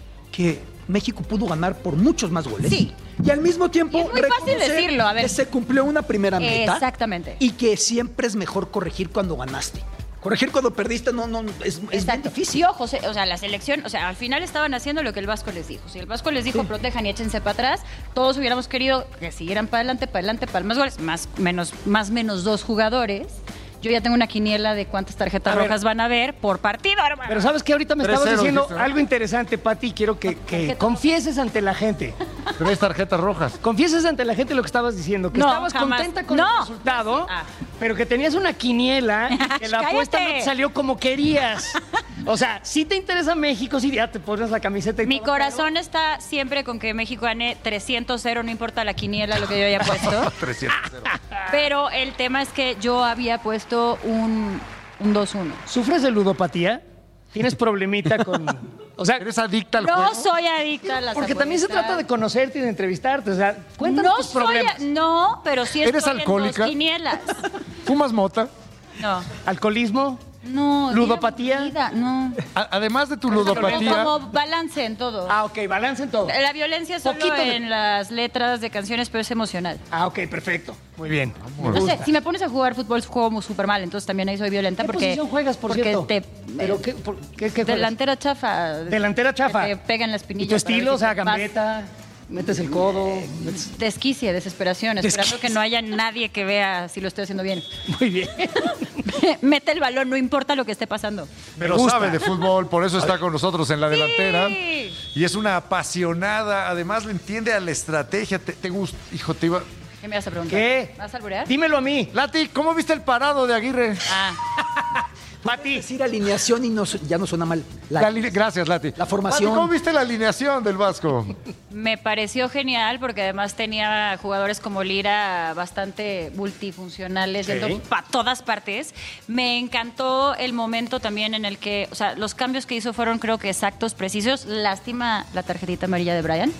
que México pudo ganar por muchos más goles. Sí. Y al mismo tiempo Y es muy fácil reconocer decirlo, a ver. que se cumplió una primera meta. Exactamente. Y que siempre es mejor corregir cuando ganaste. Corregir cuando perdiste no, no es, es bien difícil. Sí, ojo, se- o sea, la selección, o sea, al final estaban haciendo lo que el Vasco les dijo. Si el Vasco les dijo protejan y échense para atrás, todos hubiéramos querido que siguieran para adelante, para adelante, para más goles, más menos, más menos dos jugadores. Yo ya tengo una quiniela de cuántas tarjetas A ver. rojas van a ver por partido, hermano. Pero ¿sabes qué? Ahorita me tres estabas cero, diciendo dijiste, ¿no? algo interesante, Pati. Quiero que, que confieses ante la gente. Tres tarjetas rojas. Confieses ante la gente lo que estabas diciendo. Que No, estabas jamás. contenta con No. el resultado, Ah. pero que tenías una quiniela y que la ¡Cállate! apuesta no te salió como querías. O sea, si te interesa México, si ya te pones la camiseta y Mi todo, corazón está siempre con que México gane trescientos cero, no importa la quiniela, lo que yo haya puesto. trescientos cero. Pero el tema es que yo había puesto un, un dos uno. pero- ¿Sufres de ludopatía? ¿Tienes problemita con...? O sea, ¿Eres adicta al No juego? soy adicta a las porque también se apuestas. trata de conocerte y de entrevistarte. O sea, cuéntanos No tus soy, problemas. no, pero sí ¿Eres estoy alcohólica? en dos quinielas. ¿Fumas mota? No, ¿Alcoholismo? no. ¿Ludopatía? vida, No. A- además de tu Como, ludopatía, como balance en todo. Ah, ok, balance en todo. La violencia es solo Poquito de- en las letras de canciones, pero es emocional. Ah, ok, perfecto. Muy bien. No sé, si me pones a jugar fútbol, juego súper mal, entonces también ahí soy violenta. ¿Qué porque, posición juegas, por porque cierto? te... ¿Pero qué, por- qué, qué juegas? delantera chafa. Delantera chafa. Que te pegan las ¿Y pinillas. tu estilo? O sea, para ver si vas- gambeta, metes el codo. metes- Desquicie, desesperación, esperando Desquicie. que no haya nadie que vea si lo estoy haciendo bien. Muy bien. Mete el balón, no importa lo que esté pasando. pero gusta. sabe de fútbol, por eso está con nosotros en la delantera. Sí. Y es una apasionada, además le entiende a la estrategia. ¿Te, te gusta? Hijo, te iba... ¿Qué me vas a preguntar? ¿Qué? ¿Vas a alburear? Dímelo a mí. Lati, ¿cómo viste el parado de Aguirre? Ah, Pati. Decir alineación y no, su- ya no suena mal. La- La aline- Gracias, Lati. La formación. Lati, ¿cómo viste la alineación del Vasco? me pareció genial porque además tenía jugadores como Lira bastante multifuncionales, Sí. yendo para todas partes. Me encantó el momento también en el que, o sea, los cambios que hizo fueron creo que exactos, precisos. Lástima la tarjetita amarilla de Brian.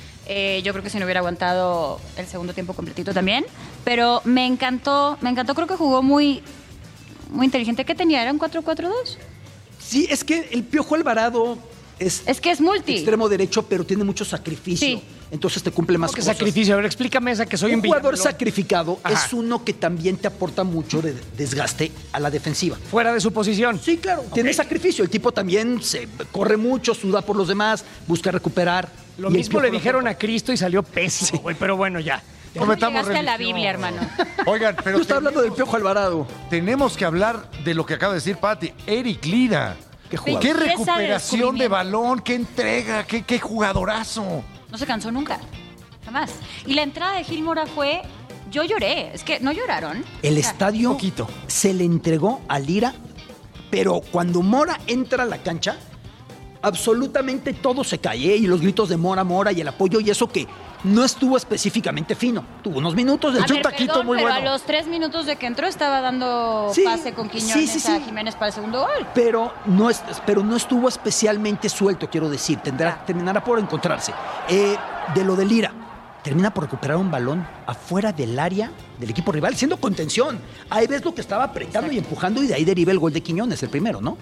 Eh, yo creo que si no hubiera aguantado el segundo tiempo completito también. Pero me encantó, me encantó, creo que jugó muy, muy inteligente. ¿Qué tenía? ¿Era un cuatro cuatro dos? Sí, es que el Piojo Alvarado es, Es que es multi. extremo derecho, pero tiene mucho sacrificio. Sí. Entonces te cumple más ¿Qué cosas. sacrificio? A ver, explícame esa que soy un Un jugador Villamelón. sacrificado Ajá. es uno que también te aporta mucho de desgaste a la defensiva. Fuera de su posición. Sí, claro, tiene sacrificio. El tipo también se corre mucho, suda por los demás, busca recuperar. Lo Y el mismo le Piojo dijeron a Cristo y salió pésimo, güey. Pero bueno, ya. ¿Cómo Cometamos llegaste a la religión. Biblia, hermano? Oigan, pero Tú estás hablando del tenemos- Piojo Alvarado. Tenemos que hablar de lo que acaba de decir Pati. Eric Lira. Qué jugador. Qué Belleza de recuperación de descubrimiento. balón, qué entrega, qué, qué jugadorazo. No se cansó nunca. Jamás. Y la entrada de Gil Mora fue. Yo lloré. Es que no lloraron. El O sea, estadio poquito. se le entregó a Lira, pero cuando Mora entra a la cancha, absolutamente todo se cae, ¿eh? Y los gritos de Mora, Mora y el apoyo y eso que no estuvo específicamente fino. Tuvo unos minutos de A echó ver, un taquito perdón, muy pero bueno. a los tres minutos de que entró estaba dando Sí, pase con Quiñones sí, sí, sí. a Jiménez para el segundo gol. Pero no, es, pero no estuvo especialmente suelto, quiero decir. Tendrá, terminará por encontrarse. Eh, de lo de Lira, termina por recuperar un balón afuera del área del equipo rival, siendo contención. Ahí ves lo que estaba apretando y empujando y de ahí deriva el gol de Quiñones, el primero, ¿no?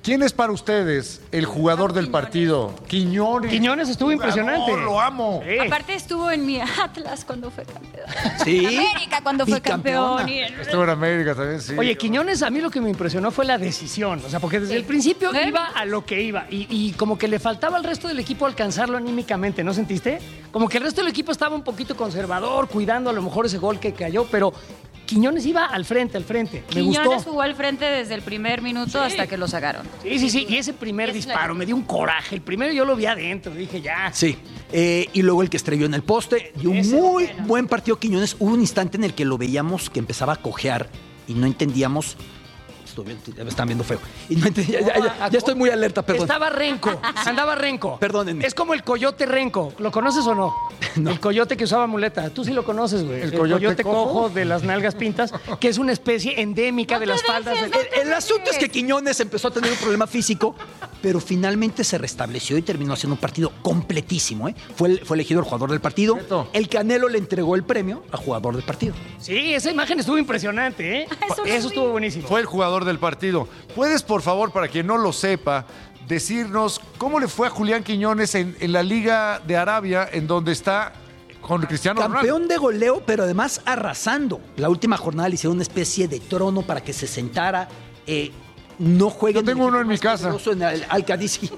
¿Quién es para ustedes el jugador del partido? Quiñones. Quiñones estuvo impresionante. Lo amo. Sí. Aparte estuvo en mi Atlas cuando fue campeón. Sí. América cuando fue campeón. Y en- Estuvo en América también, sí. Oye, Quiñones, a mí lo que me impresionó fue la decisión. O sea, porque desde Sí. el principio ¿Eh? iba a lo que iba. Y, y como que le faltaba al resto del equipo alcanzarlo anímicamente, ¿no sentiste? Como que el resto del equipo estaba un poquito conservador, cuidando a lo mejor ese gol que cayó, pero Quiñones iba al frente, al frente. Me Quiñones gustó. jugó al frente desde el primer minuto hasta que lo sacaron. Sí, sí, sí. Y ese primer Es la- disparo me dio un coraje. El primero yo lo vi adentro. Dije, ya. Sí. Eh, y luego el que estrelló en el poste. Y un Ese muy bueno. buen partido Quiñones. Hubo un instante en el que lo veíamos que empezaba a cojear y no entendíamos. Estoy viendo- ya me están viendo feo. Y no entendía, ya, ya- ya estoy muy alerta, perdón. Estaba renco, andaba renco. Perdónenme. Es como el coyote renco. ¿Lo conoces o no? El coyote que usaba muleta. Tú sí lo conoces, güey. ¿El El, coyote coyote, cojo? cojo de las nalgas pintas, que es una especie endémica de las faldas. de- El, el asunto es que Quiñones empezó a tener un problema físico, pero finalmente se restableció y terminó haciendo un partido completísimo. ¿eh? Fue, el- fue elegido el jugador del partido. Cierto. El Canelo le entregó el premio a jugador del partido. Sí, esa imagen estuvo impresionante, ¿eh? Eso Eso, no estuvo vi. buenísimo. Fue el jugador del partido. ¿Puedes, por favor, para quien no lo sepa, decirnos cómo le fue a Julián Quiñones en, en la Liga de Arabia, en donde está con Cristiano Ronaldo? Campeón de goleo, pero además arrasando. La última jornada le hicieron una especie de trono para que se sentara. Eh, no juega Yo tengo uno en mi casa. En el Al-Qadisi.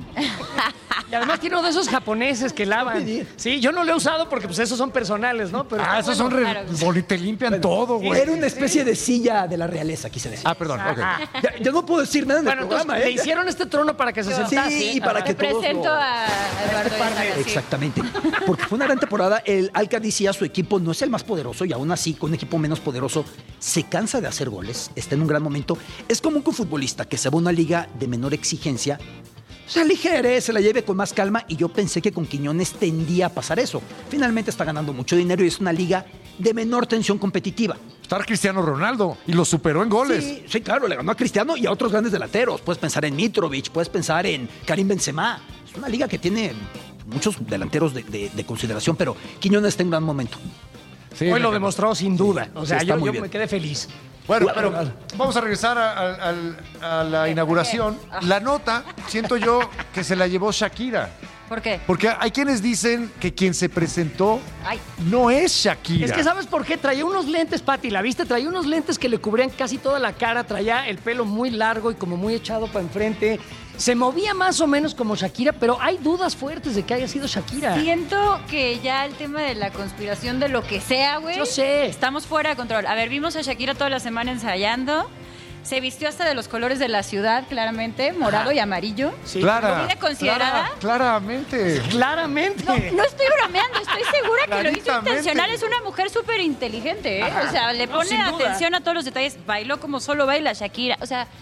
Y además tiene uno de esos japoneses que lavan. Sí, yo no lo he usado porque pues esos son personales, ¿no? Pero Ah, está esos bueno. son re- boni- te limpian todo, güey. Era una especie de silla de la realeza, quise decir. Ah, perdón, ok. Ya, ya no puedo decir nada en Bueno, el entonces programa, le ¿eh? hicieron este trono para que se Sí, sentase. y para Te que todos presento lo- a Eduardo Isaac, sí. Exactamente. Porque fue una gran temporada. El Al-Qadisi, su equipo, no es el más poderoso y aún así, con un equipo menos poderoso, se cansa de hacer goles, está en un gran momento. Es como un futbolista que se va a una liga de menor exigencia, se aligere, se la lleve con más calma y yo pensé que con Quiñones tendía a pasar eso. Finalmente está ganando mucho dinero y es una liga de menor tensión competitiva. Está Cristiano Ronaldo y lo superó en goles. Sí, sí, claro, le ganó a Cristiano y a otros grandes delanteros. Puedes pensar en Mitrovic, puedes pensar en Karim Benzema. Es una liga que tiene muchos delanteros de, de- de consideración, pero Quiñones está en gran momento. Sí, Hoy me lo encantó. demostró sin duda. O sea, Sí, está yo, muy yo bien. me quedé feliz. Bueno, pero vamos a regresar a, a- a- a la inauguración. La nota, siento yo que se la llevó Shakira. ¿Por qué? Porque hay quienes dicen que quien se presentó Ay. no es Shakira. Es que ¿sabes por qué? Traía unos lentes, Pati, ¿la viste? Traía unos lentes que le cubrían casi toda la cara, traía el pelo muy largo y como muy echado para enfrente. Se movía más o menos como Shakira, pero hay dudas fuertes de que haya sido Shakira. Siento que ya el tema de la conspiración de lo que sea, güey. Yo sé. Estamos fuera de control. A ver, vimos a Shakira toda la semana ensayando. Se vistió hasta de los colores de la ciudad, claramente, morado y amarillo. Sí. Clara. ¿Comida considerada? Clara, claramente. Claramente. No, no estoy bromeando, estoy segura que lo hizo Claritamente. intencional. Es una mujer súper inteligente, ¿eh? O sea, le No, pone sin duda. atención a todos los detalles. Bailó como solo baila Shakira. O sea,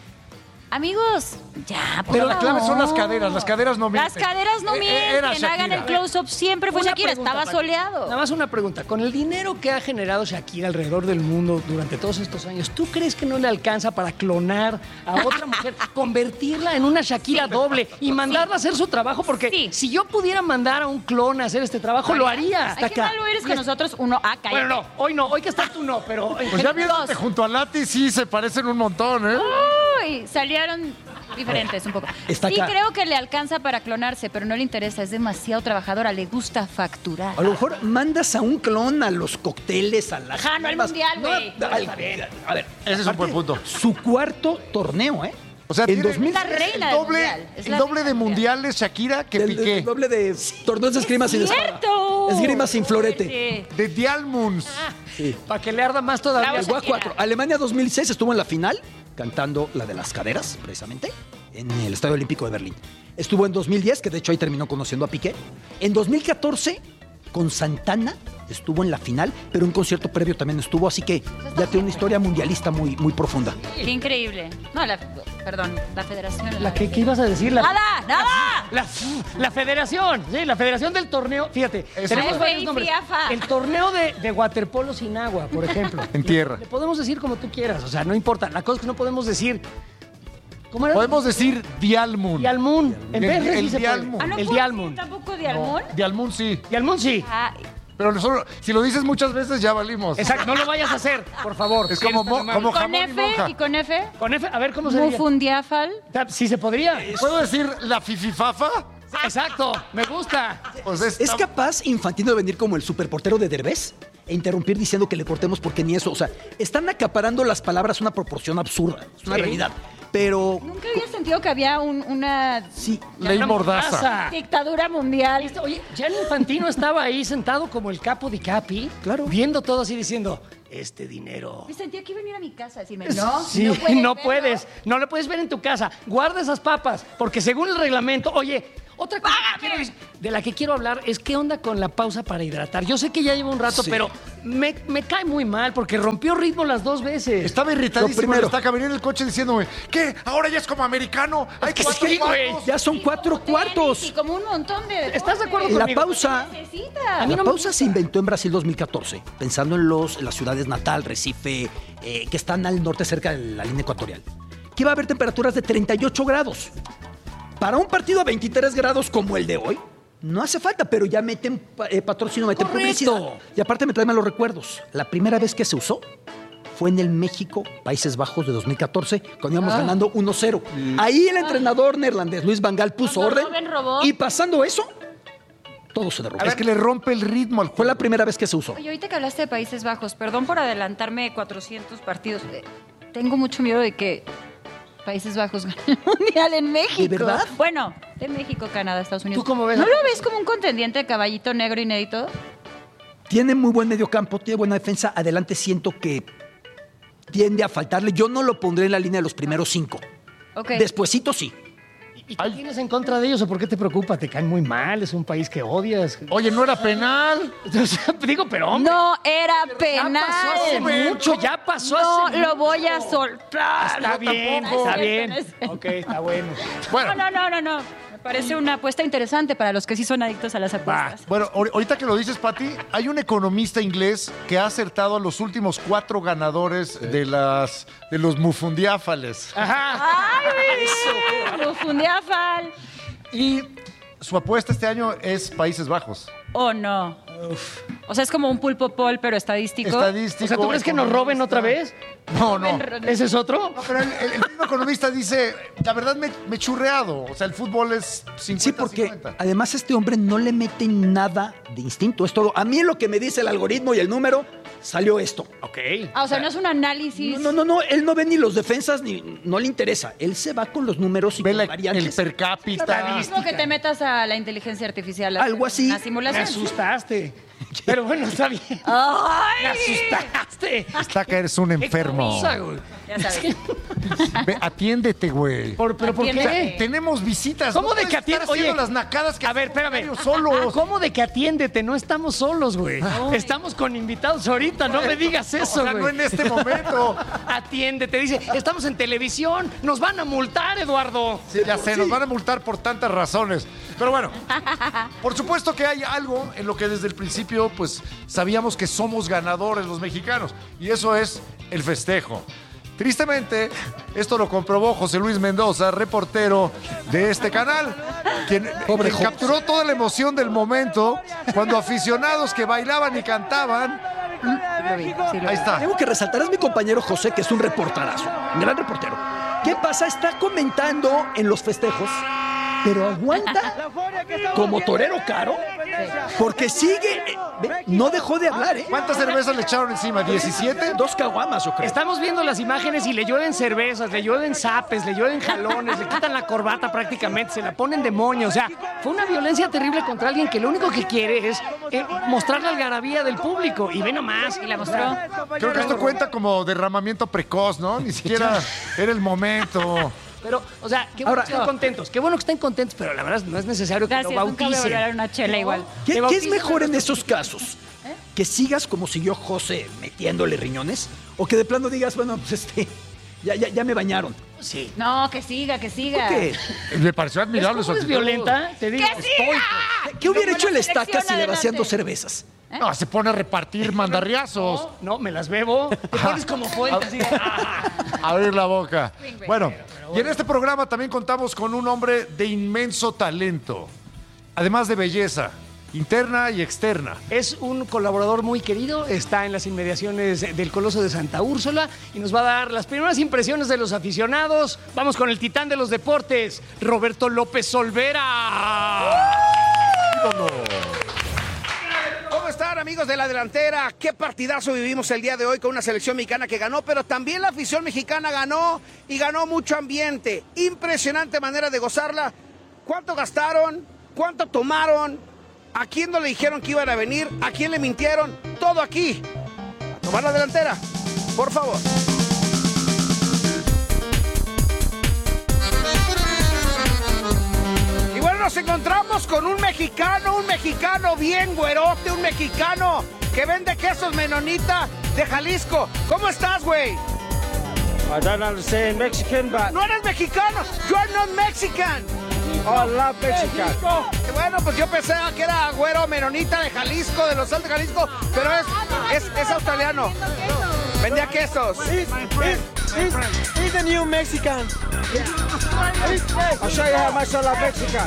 amigos, ya, por Pero la clave favor. son las caderas, las caderas no Las mienten. caderas no Eh, eh, mienten, era Shakira. hagan el close-up. Siempre fue Una Shakira, pregunta, estaba Pati. soleado. Nada más una pregunta. Con el dinero que ha generado Shakira alrededor del mundo durante todos estos años, ¿tú crees que no le alcanza para clonar a otra mujer, convertirla en una Shakira doble y mandarla a hacer su trabajo? Porque Sí. si yo pudiera mandar a un clon a hacer este trabajo, lo haría. Ay, qué malo eres con nosotros. Uno, ah, cállate. Bueno, no, hoy no, hoy que estás tú no, pero... Pues ya viéndote junto a Lati, sí se parecen un montón, ¿eh? Uy, salieron diferentes un poco. Está Sí acá. creo que le alcanza para clonarse, pero no le interesa, es demasiado trabajadora, le gusta facturar. A lo mejor mandas a un clon a los cócteles, a las... Ajá, no al armas. mundial, No, güey. al- A ver, Ese es un buen punto. Su cuarto torneo, ¿eh? O sea, en tiene dos mil la reina el del doble, mundial, es el la doble reina de del mundial. mundiales Shakira que el, Piqué. el doble de torneos de esgrima sin espada. ¡Cierto! Esgrima sin florete. Sí. De Dialmunds. Para que le arda más todavía. Bravo, Jugó a Shakira. cuatro. Alemania dos mil seis estuvo en la final, cantando la de las caderas, precisamente, en el Estadio Olímpico de Berlín. Estuvo en dos mil diez, que de hecho ahí terminó conociendo a Piqué. En dos mil catorce, con Santana, estuvo en la final, pero un concierto previo también estuvo, así que ya tiene una historia mundialista muy, muy profunda. Qué increíble. No, la, perdón, la federación. La que, ¿qué ibas a decir? La, ¡Nada! ¡Nada! La, la federación, sí, la federación del torneo. Fíjate, tenemos F I, varios nombres. FIAFA. El torneo de, de waterpolo sin agua, por ejemplo. En tierra. Le podemos decir como tú quieras, o sea, no importa. La cosa es que no podemos decir. ¿Cómo era? Podemos decir Dialmun. Dialmun. En El- vez de el sí se puede. Dialmun. Ah, ¿no El puedo Dialmun. decir tampoco Dialmun? Dialmun sí. Dialmun sí. Ah, Pero solo, si lo dices muchas veces ya valimos. Exacto, no lo vayas a hacer, por favor. Es como, mo, como ¿Con jamón F y monja. y con F? Con F, a ver cómo se dice. Mufundiafal. Sí se podría. ¿Puedo decir la fififafa? Exacto, me gusta. Pues es, ¿Es capaz Infantino de venir como el superportero de Derbez e interrumpir diciendo que le cortemos porque ni eso? O sea, están acaparando las palabras a una proporción absurda. Es una Sí. realidad. Pero Nunca había sentido que había un- una sí, ley Una mordaza. dictadura mundial. Oye, Gianni Infantino estaba ahí sentado como el capo di capi, Claro. viendo todo así diciendo, este dinero. Me sentía que iba a venir a mi casa a decirme, no, Sí, no puedes. no verlo". puedes, no le puedes ver en tu casa. Guarda esas papas, porque según el reglamento, oye, otra cosa que quiero- de la que quiero hablar es qué onda con la pausa para hidratar. Yo sé que ya lleva un rato, Sí. pero me, me cae muy mal porque rompió ritmo las dos veces. Estaba Lo irritadísimo. primero. Está venía en el coche diciéndome, ¿qué? ¿Ahora ya es como americano? Hay Es cuatro que, güey, cuartos. ya son cuatro Tenis Y cuartos. como un montón de. ¿Estás de acuerdo La conmigo? pausa, Necesita. la pausa se inventó en Brasil dos mil catorce, pensando en, los, en las ciudades Natal, Recife, eh, que están al norte cerca de la línea ecuatorial. Que iba a haber temperaturas de treinta y ocho grados. Para un partido a veintitrés grados como el de hoy, no hace falta, pero ya meten pa- eh, patrocinio, meten Correcto. publicidad. Y aparte me traen malos recuerdos. La primera vez que se usó fue en el México, Países Bajos de dos mil catorce, cuando íbamos Ah. ganando uno cero. Ahí el entrenador neerlandés Luis Van Gaal puso Cuando orden. Robben robó. Y pasando eso, todo se derrumbó. Es que le rompe el ritmo al Fue la primera vez que se usó. Oye, ahorita que hablaste de Países Bajos, perdón por adelantarme cuatrocientos partidos. eh, Tengo mucho miedo de que Países Bajos gane el Mundial en México. ¿De verdad? Bueno, de México, Canadá, Estados Unidos. ¿Tú cómo ves? ¿No lo ves como un contendiente de caballito negro inédito? Tiene muy buen mediocampo, tiene buena defensa. Adelante siento que tiende a faltarle. Yo no lo pondré en la línea de los primeros cinco. Ok. Despuesito sí. ¿Y qué tienes en contra de ellos o por qué te preocupa? Te caen muy mal, es un país que odias. Oye, no era penal. O sea, digo, pero hombre. No era Ya penal. pasó hace mucho, ya pasó No hace lo mucho. voy a soltar. Está bien, tampoco. está No es bien. cierto, no es Ok, está bueno. Bueno, No, no, no, no, no. Me parece una apuesta interesante para los que sí son adictos a las apuestas. bueno, ahor- ahorita que lo dices, Pati, hay un economista inglés que ha acertado a los últimos cuatro ganadores de las de los mufundiáfales. Ajá. ¡Ay! Mufundiafal. Y su apuesta este año es Países Bajos. Oh, no. O sea, es como un pulpo pol, pero estadístico. Estadístico. O sea, ¿tú crees que nos roben otra vez? No, no. ¿Ese es otro? No, pero el, el- el mismo economista dice, la verdad me, me he churreado. O sea, el fútbol es cincuenta Sí, porque cincuenta. además este hombre no le mete nada de instinto. Es todo. A mí lo que me dice el algoritmo y el número, salió esto. Ok. Ah, o sea, no es un análisis. No, no, no. Él no ve ni los defensas ni no le interesa. Él se va con los números y Ve con la- variantes. el per cápita. Es como que te metas a la inteligencia artificial. a Algo hacer así. Una Me simulación. asustaste. Pero bueno, está bien. ¡Ay! Me asustaste. Está que eres un Qué enfermo. cosa, güey. Ya sabes. Ve, atiéndete, güey. Por- ¿Pero por Atiéndete. qué? Tenemos visitas. ¿Cómo No de que puedes estar atiende? haciendo Oye, las nacadas que a ver, hacen espérame. varios solos. ¿Cómo de que atiéndete? No estamos solos, güey. Estamos con invitados ahorita. No me digas eso, O sea, güey. no en este momento. Atiéndete. Dice, estamos en televisión. Nos van a multar, Eduardo. Ya sé, nos van a multar por tantas razones. Pero bueno, por supuesto que hay algo en lo que desde el principio, pues, sabíamos que somos ganadores los mexicanos. Y eso es el festejo. Tristemente, esto lo comprobó José Luis Mendoza, reportero de este canal, quien, Pobre quien José. capturó toda la emoción del momento cuando aficionados que bailaban y cantaban. Ahí está. Tengo que resaltar, es mi compañero José, que es un reporterazo, un gran reportero. ¿Qué pasa? Está comentando en los festejos, pero aguanta como torero caro, porque sigue, eh, ve, no dejó de hablar, ¿eh? ¿Cuántas cervezas le echaron encima? ¿diecisiete? Dos caguamas, yo creo. Estamos viendo las imágenes y le llueven cervezas, le llueven zapes, le llueven jalones, le quitan la corbata prácticamente, se la ponen de moño. O sea, fue una violencia terrible contra alguien que lo único que quiere es eh, mostrar la algarabía del público. Y ve nomás. Y la mostró. Creo que esto cuenta como derramamiento precoz, ¿no? Ni siquiera era el momento. Pero, o sea, qué bueno Ahora- que estén contentos, qué bueno que estén contentos, pero la verdad no es necesario que Gracias, lo nunca voy a bauticen. volver a una chela igual. ¿Qué, Te qué es bautizan mejor a en nuestros esos casos? ¿Que sigas como siguió José metiéndole riñones? ¿O que de plano digas, bueno, pues este, ya, ya, ya me bañaron? Sí. No, que siga, que siga. ¿Qué? Me pareció admirable su ¿Cómo es actitud. violenta? Te digo, ¡Que siga! estoico. ¿Qué hubiera Como hecho la el selección Estaca si le vacían adelante. dos cervezas? No, se pone a repartir mandarriazos. No, me las bebo. Te pones como fuente así de, ah. Abrir la boca. Bueno, y en este programa también contamos con un hombre de inmenso talento, además de belleza, interna y externa. Es un colaborador muy querido, está en las inmediaciones del Coloso de Santa Úrsula y nos va a dar las primeras impresiones de los aficionados. Vamos con el titán de los deportes, Roberto López Olvera. ¿Cómo están, amigos de la delantera? Qué partidazo vivimos el día de hoy con una selección mexicana que ganó, pero también la afición mexicana ganó y ganó mucho ambiente. Impresionante manera de gozarla. ¿Cuánto gastaron? ¿Cuánto tomaron? ¿A quién no le dijeron que iban a venir? ¿A quién le mintieron? Todo aquí. A tomar la delantera, por favor. Y bueno, nos encontramos con un mexicano, un mexicano bien güerote, un mexicano que vende quesos menonita de Jalisco. ¿Cómo estás, güey? I don't understand Mexican, but... No eres mexicano. You are not Mexican. Oh, I love Mexican. Bueno, pues yo pensé que era güero menonita de Jalisco, de los Altos de Jalisco, pero es, es, es australiano. Vendía quesos. He's, he's, he's, he's the new Mexican. I'll show you how much I love Mexican.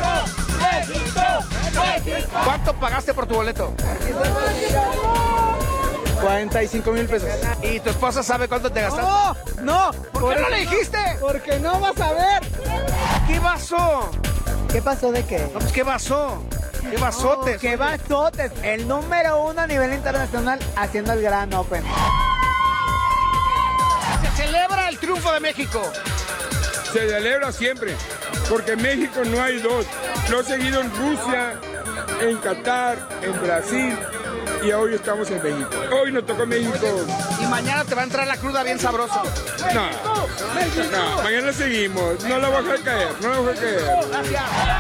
¿Cuánto pagaste por tu boleto? cuarenta y cinco mil pesos. ¿Y tu esposa sabe cuánto te gastaste? No, no. ¿Por, ¿Por qué no eso? le dijiste? Porque no vas a ver. ¿Qué pasó? ¿Qué pasó de qué? No, pues, ¿qué pasó? ¿Qué basotes? Oh, ¿Qué basotes? El número uno a nivel internacional haciendo el Gran Open. Se celebra el triunfo de México. Se celebra siempre, porque en México no hay dos. Lo he seguido en Rusia, en Qatar, en Brasil y hoy estamos en México. Hoy nos tocó México. Y mañana te va a entrar la cruda bien sabrosa. No, no, mañana seguimos. No la voy a dejar caer, no la voy a dejar caer. Gracias.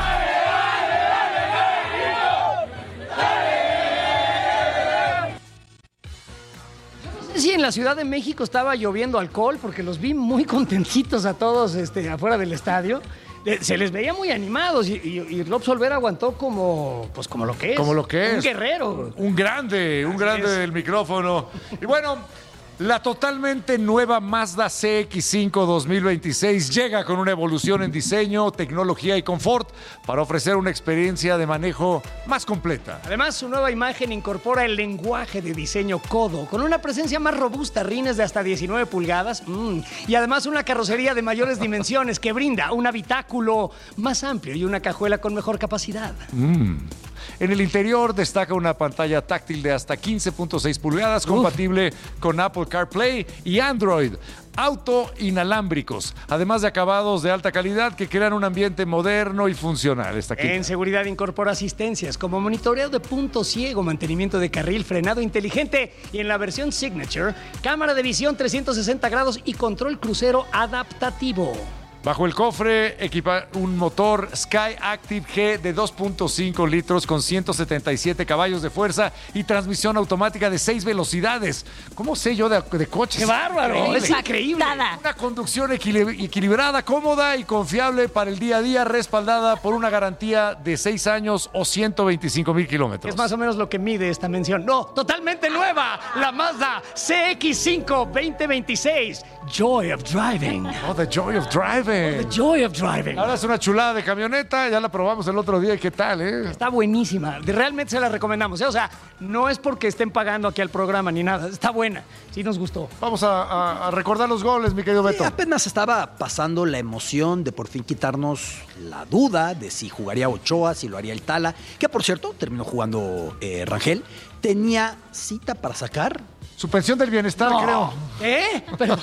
Sí, en la Ciudad de México estaba lloviendo alcohol porque los vi muy contentitos a todos este, afuera del estadio. Eh, Se les veía muy animados y, y, y López Olvera aguantó como, pues como lo que es. Como lo que es. Un guerrero. Un grande, un Así grande es. del micrófono. Y bueno, la totalmente nueva Mazda C X cinco dos mil veintiséis llega con una evolución en diseño, tecnología y confort para ofrecer una experiencia de manejo más completa. Además, su nueva imagen incorpora el lenguaje de diseño Kodo, con una presencia más robusta, rines de hasta diecinueve pulgadas, mm, y además una carrocería de mayores dimensiones que brinda un habitáculo más amplio y una cajuela con mejor capacidad. Mm. En el interior destaca una pantalla táctil de hasta quince punto seis pulgadas, compatible con Apple CarPlay y Android. Auto inalámbricos, además de acabados de alta calidad que crean un ambiente moderno y funcional. Está aquí. En seguridad incorpora asistencias como monitoreo de punto ciego, mantenimiento de carril, frenado inteligente y en la versión Signature, cámara de visión trescientos sesenta grados y control crucero adaptativo. Bajo el cofre equipa un motor Sky Active G de dos punto cinco litros con ciento setenta y siete caballos de fuerza y transmisión automática de seis velocidades. ¿Cómo sé yo de, de coches? ¡Qué bárbaro! Es increíble. Una conducción equili- equilibrada, cómoda y confiable para el día a día, respaldada por una garantía de seis años o ciento veinticinco mil kilómetros. Es más o menos lo que mide esta mención. No, totalmente nueva, la Mazda C X cinco veinte veintiséis. Joy of Driving. Oh, the Joy of Driving. Oh, the Joy of Driving. Ahora es una chulada de camioneta, ya la probamos el otro día y qué tal, ¿eh? Está buenísima, de- realmente se la recomendamos, ¿eh? O sea, no es porque estén pagando aquí al programa ni nada, está buena, sí nos gustó. Vamos a, a- a recordar los goles, mi querido Beto. Sí, apenas estaba pasando la emoción de por fin quitarnos la duda de si jugaría Ochoa, si lo haría el Tala, que por cierto terminó jugando eh, Rangel. Tenía cita para sacar. Su pensión del bienestar, No. creo. ¿Eh? Pero...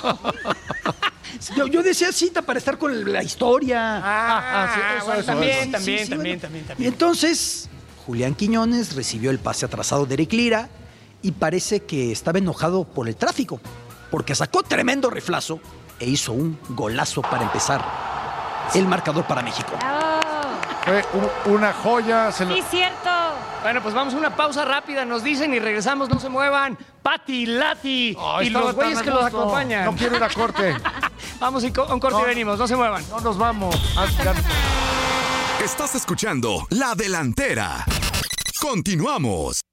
Yo, yo decía cita para estar con la historia. Ah, sí, eso, bueno, eso, también, eso. también, Sí, sí, también, bueno. también, Y también. entonces, Julián Quiñones recibió el pase atrasado de Eric Lira y parece que estaba enojado por el tráfico, porque sacó tremendo riflazo e hizo un golazo para empezar el marcador para México. Fue un- una joya. Se lo- Sí, cierto. Bueno, pues vamos a una pausa rápida, nos dicen y regresamos, no se muevan. Pati, Lati Ay, y estaba los güeyes tan que a los gusto. acompañan. No quiero ir a corte. Vamos y co- a un corte No. y venimos, no se muevan. No nos vamos. Ah, ya- Estás escuchando La Delantera. Continuamos.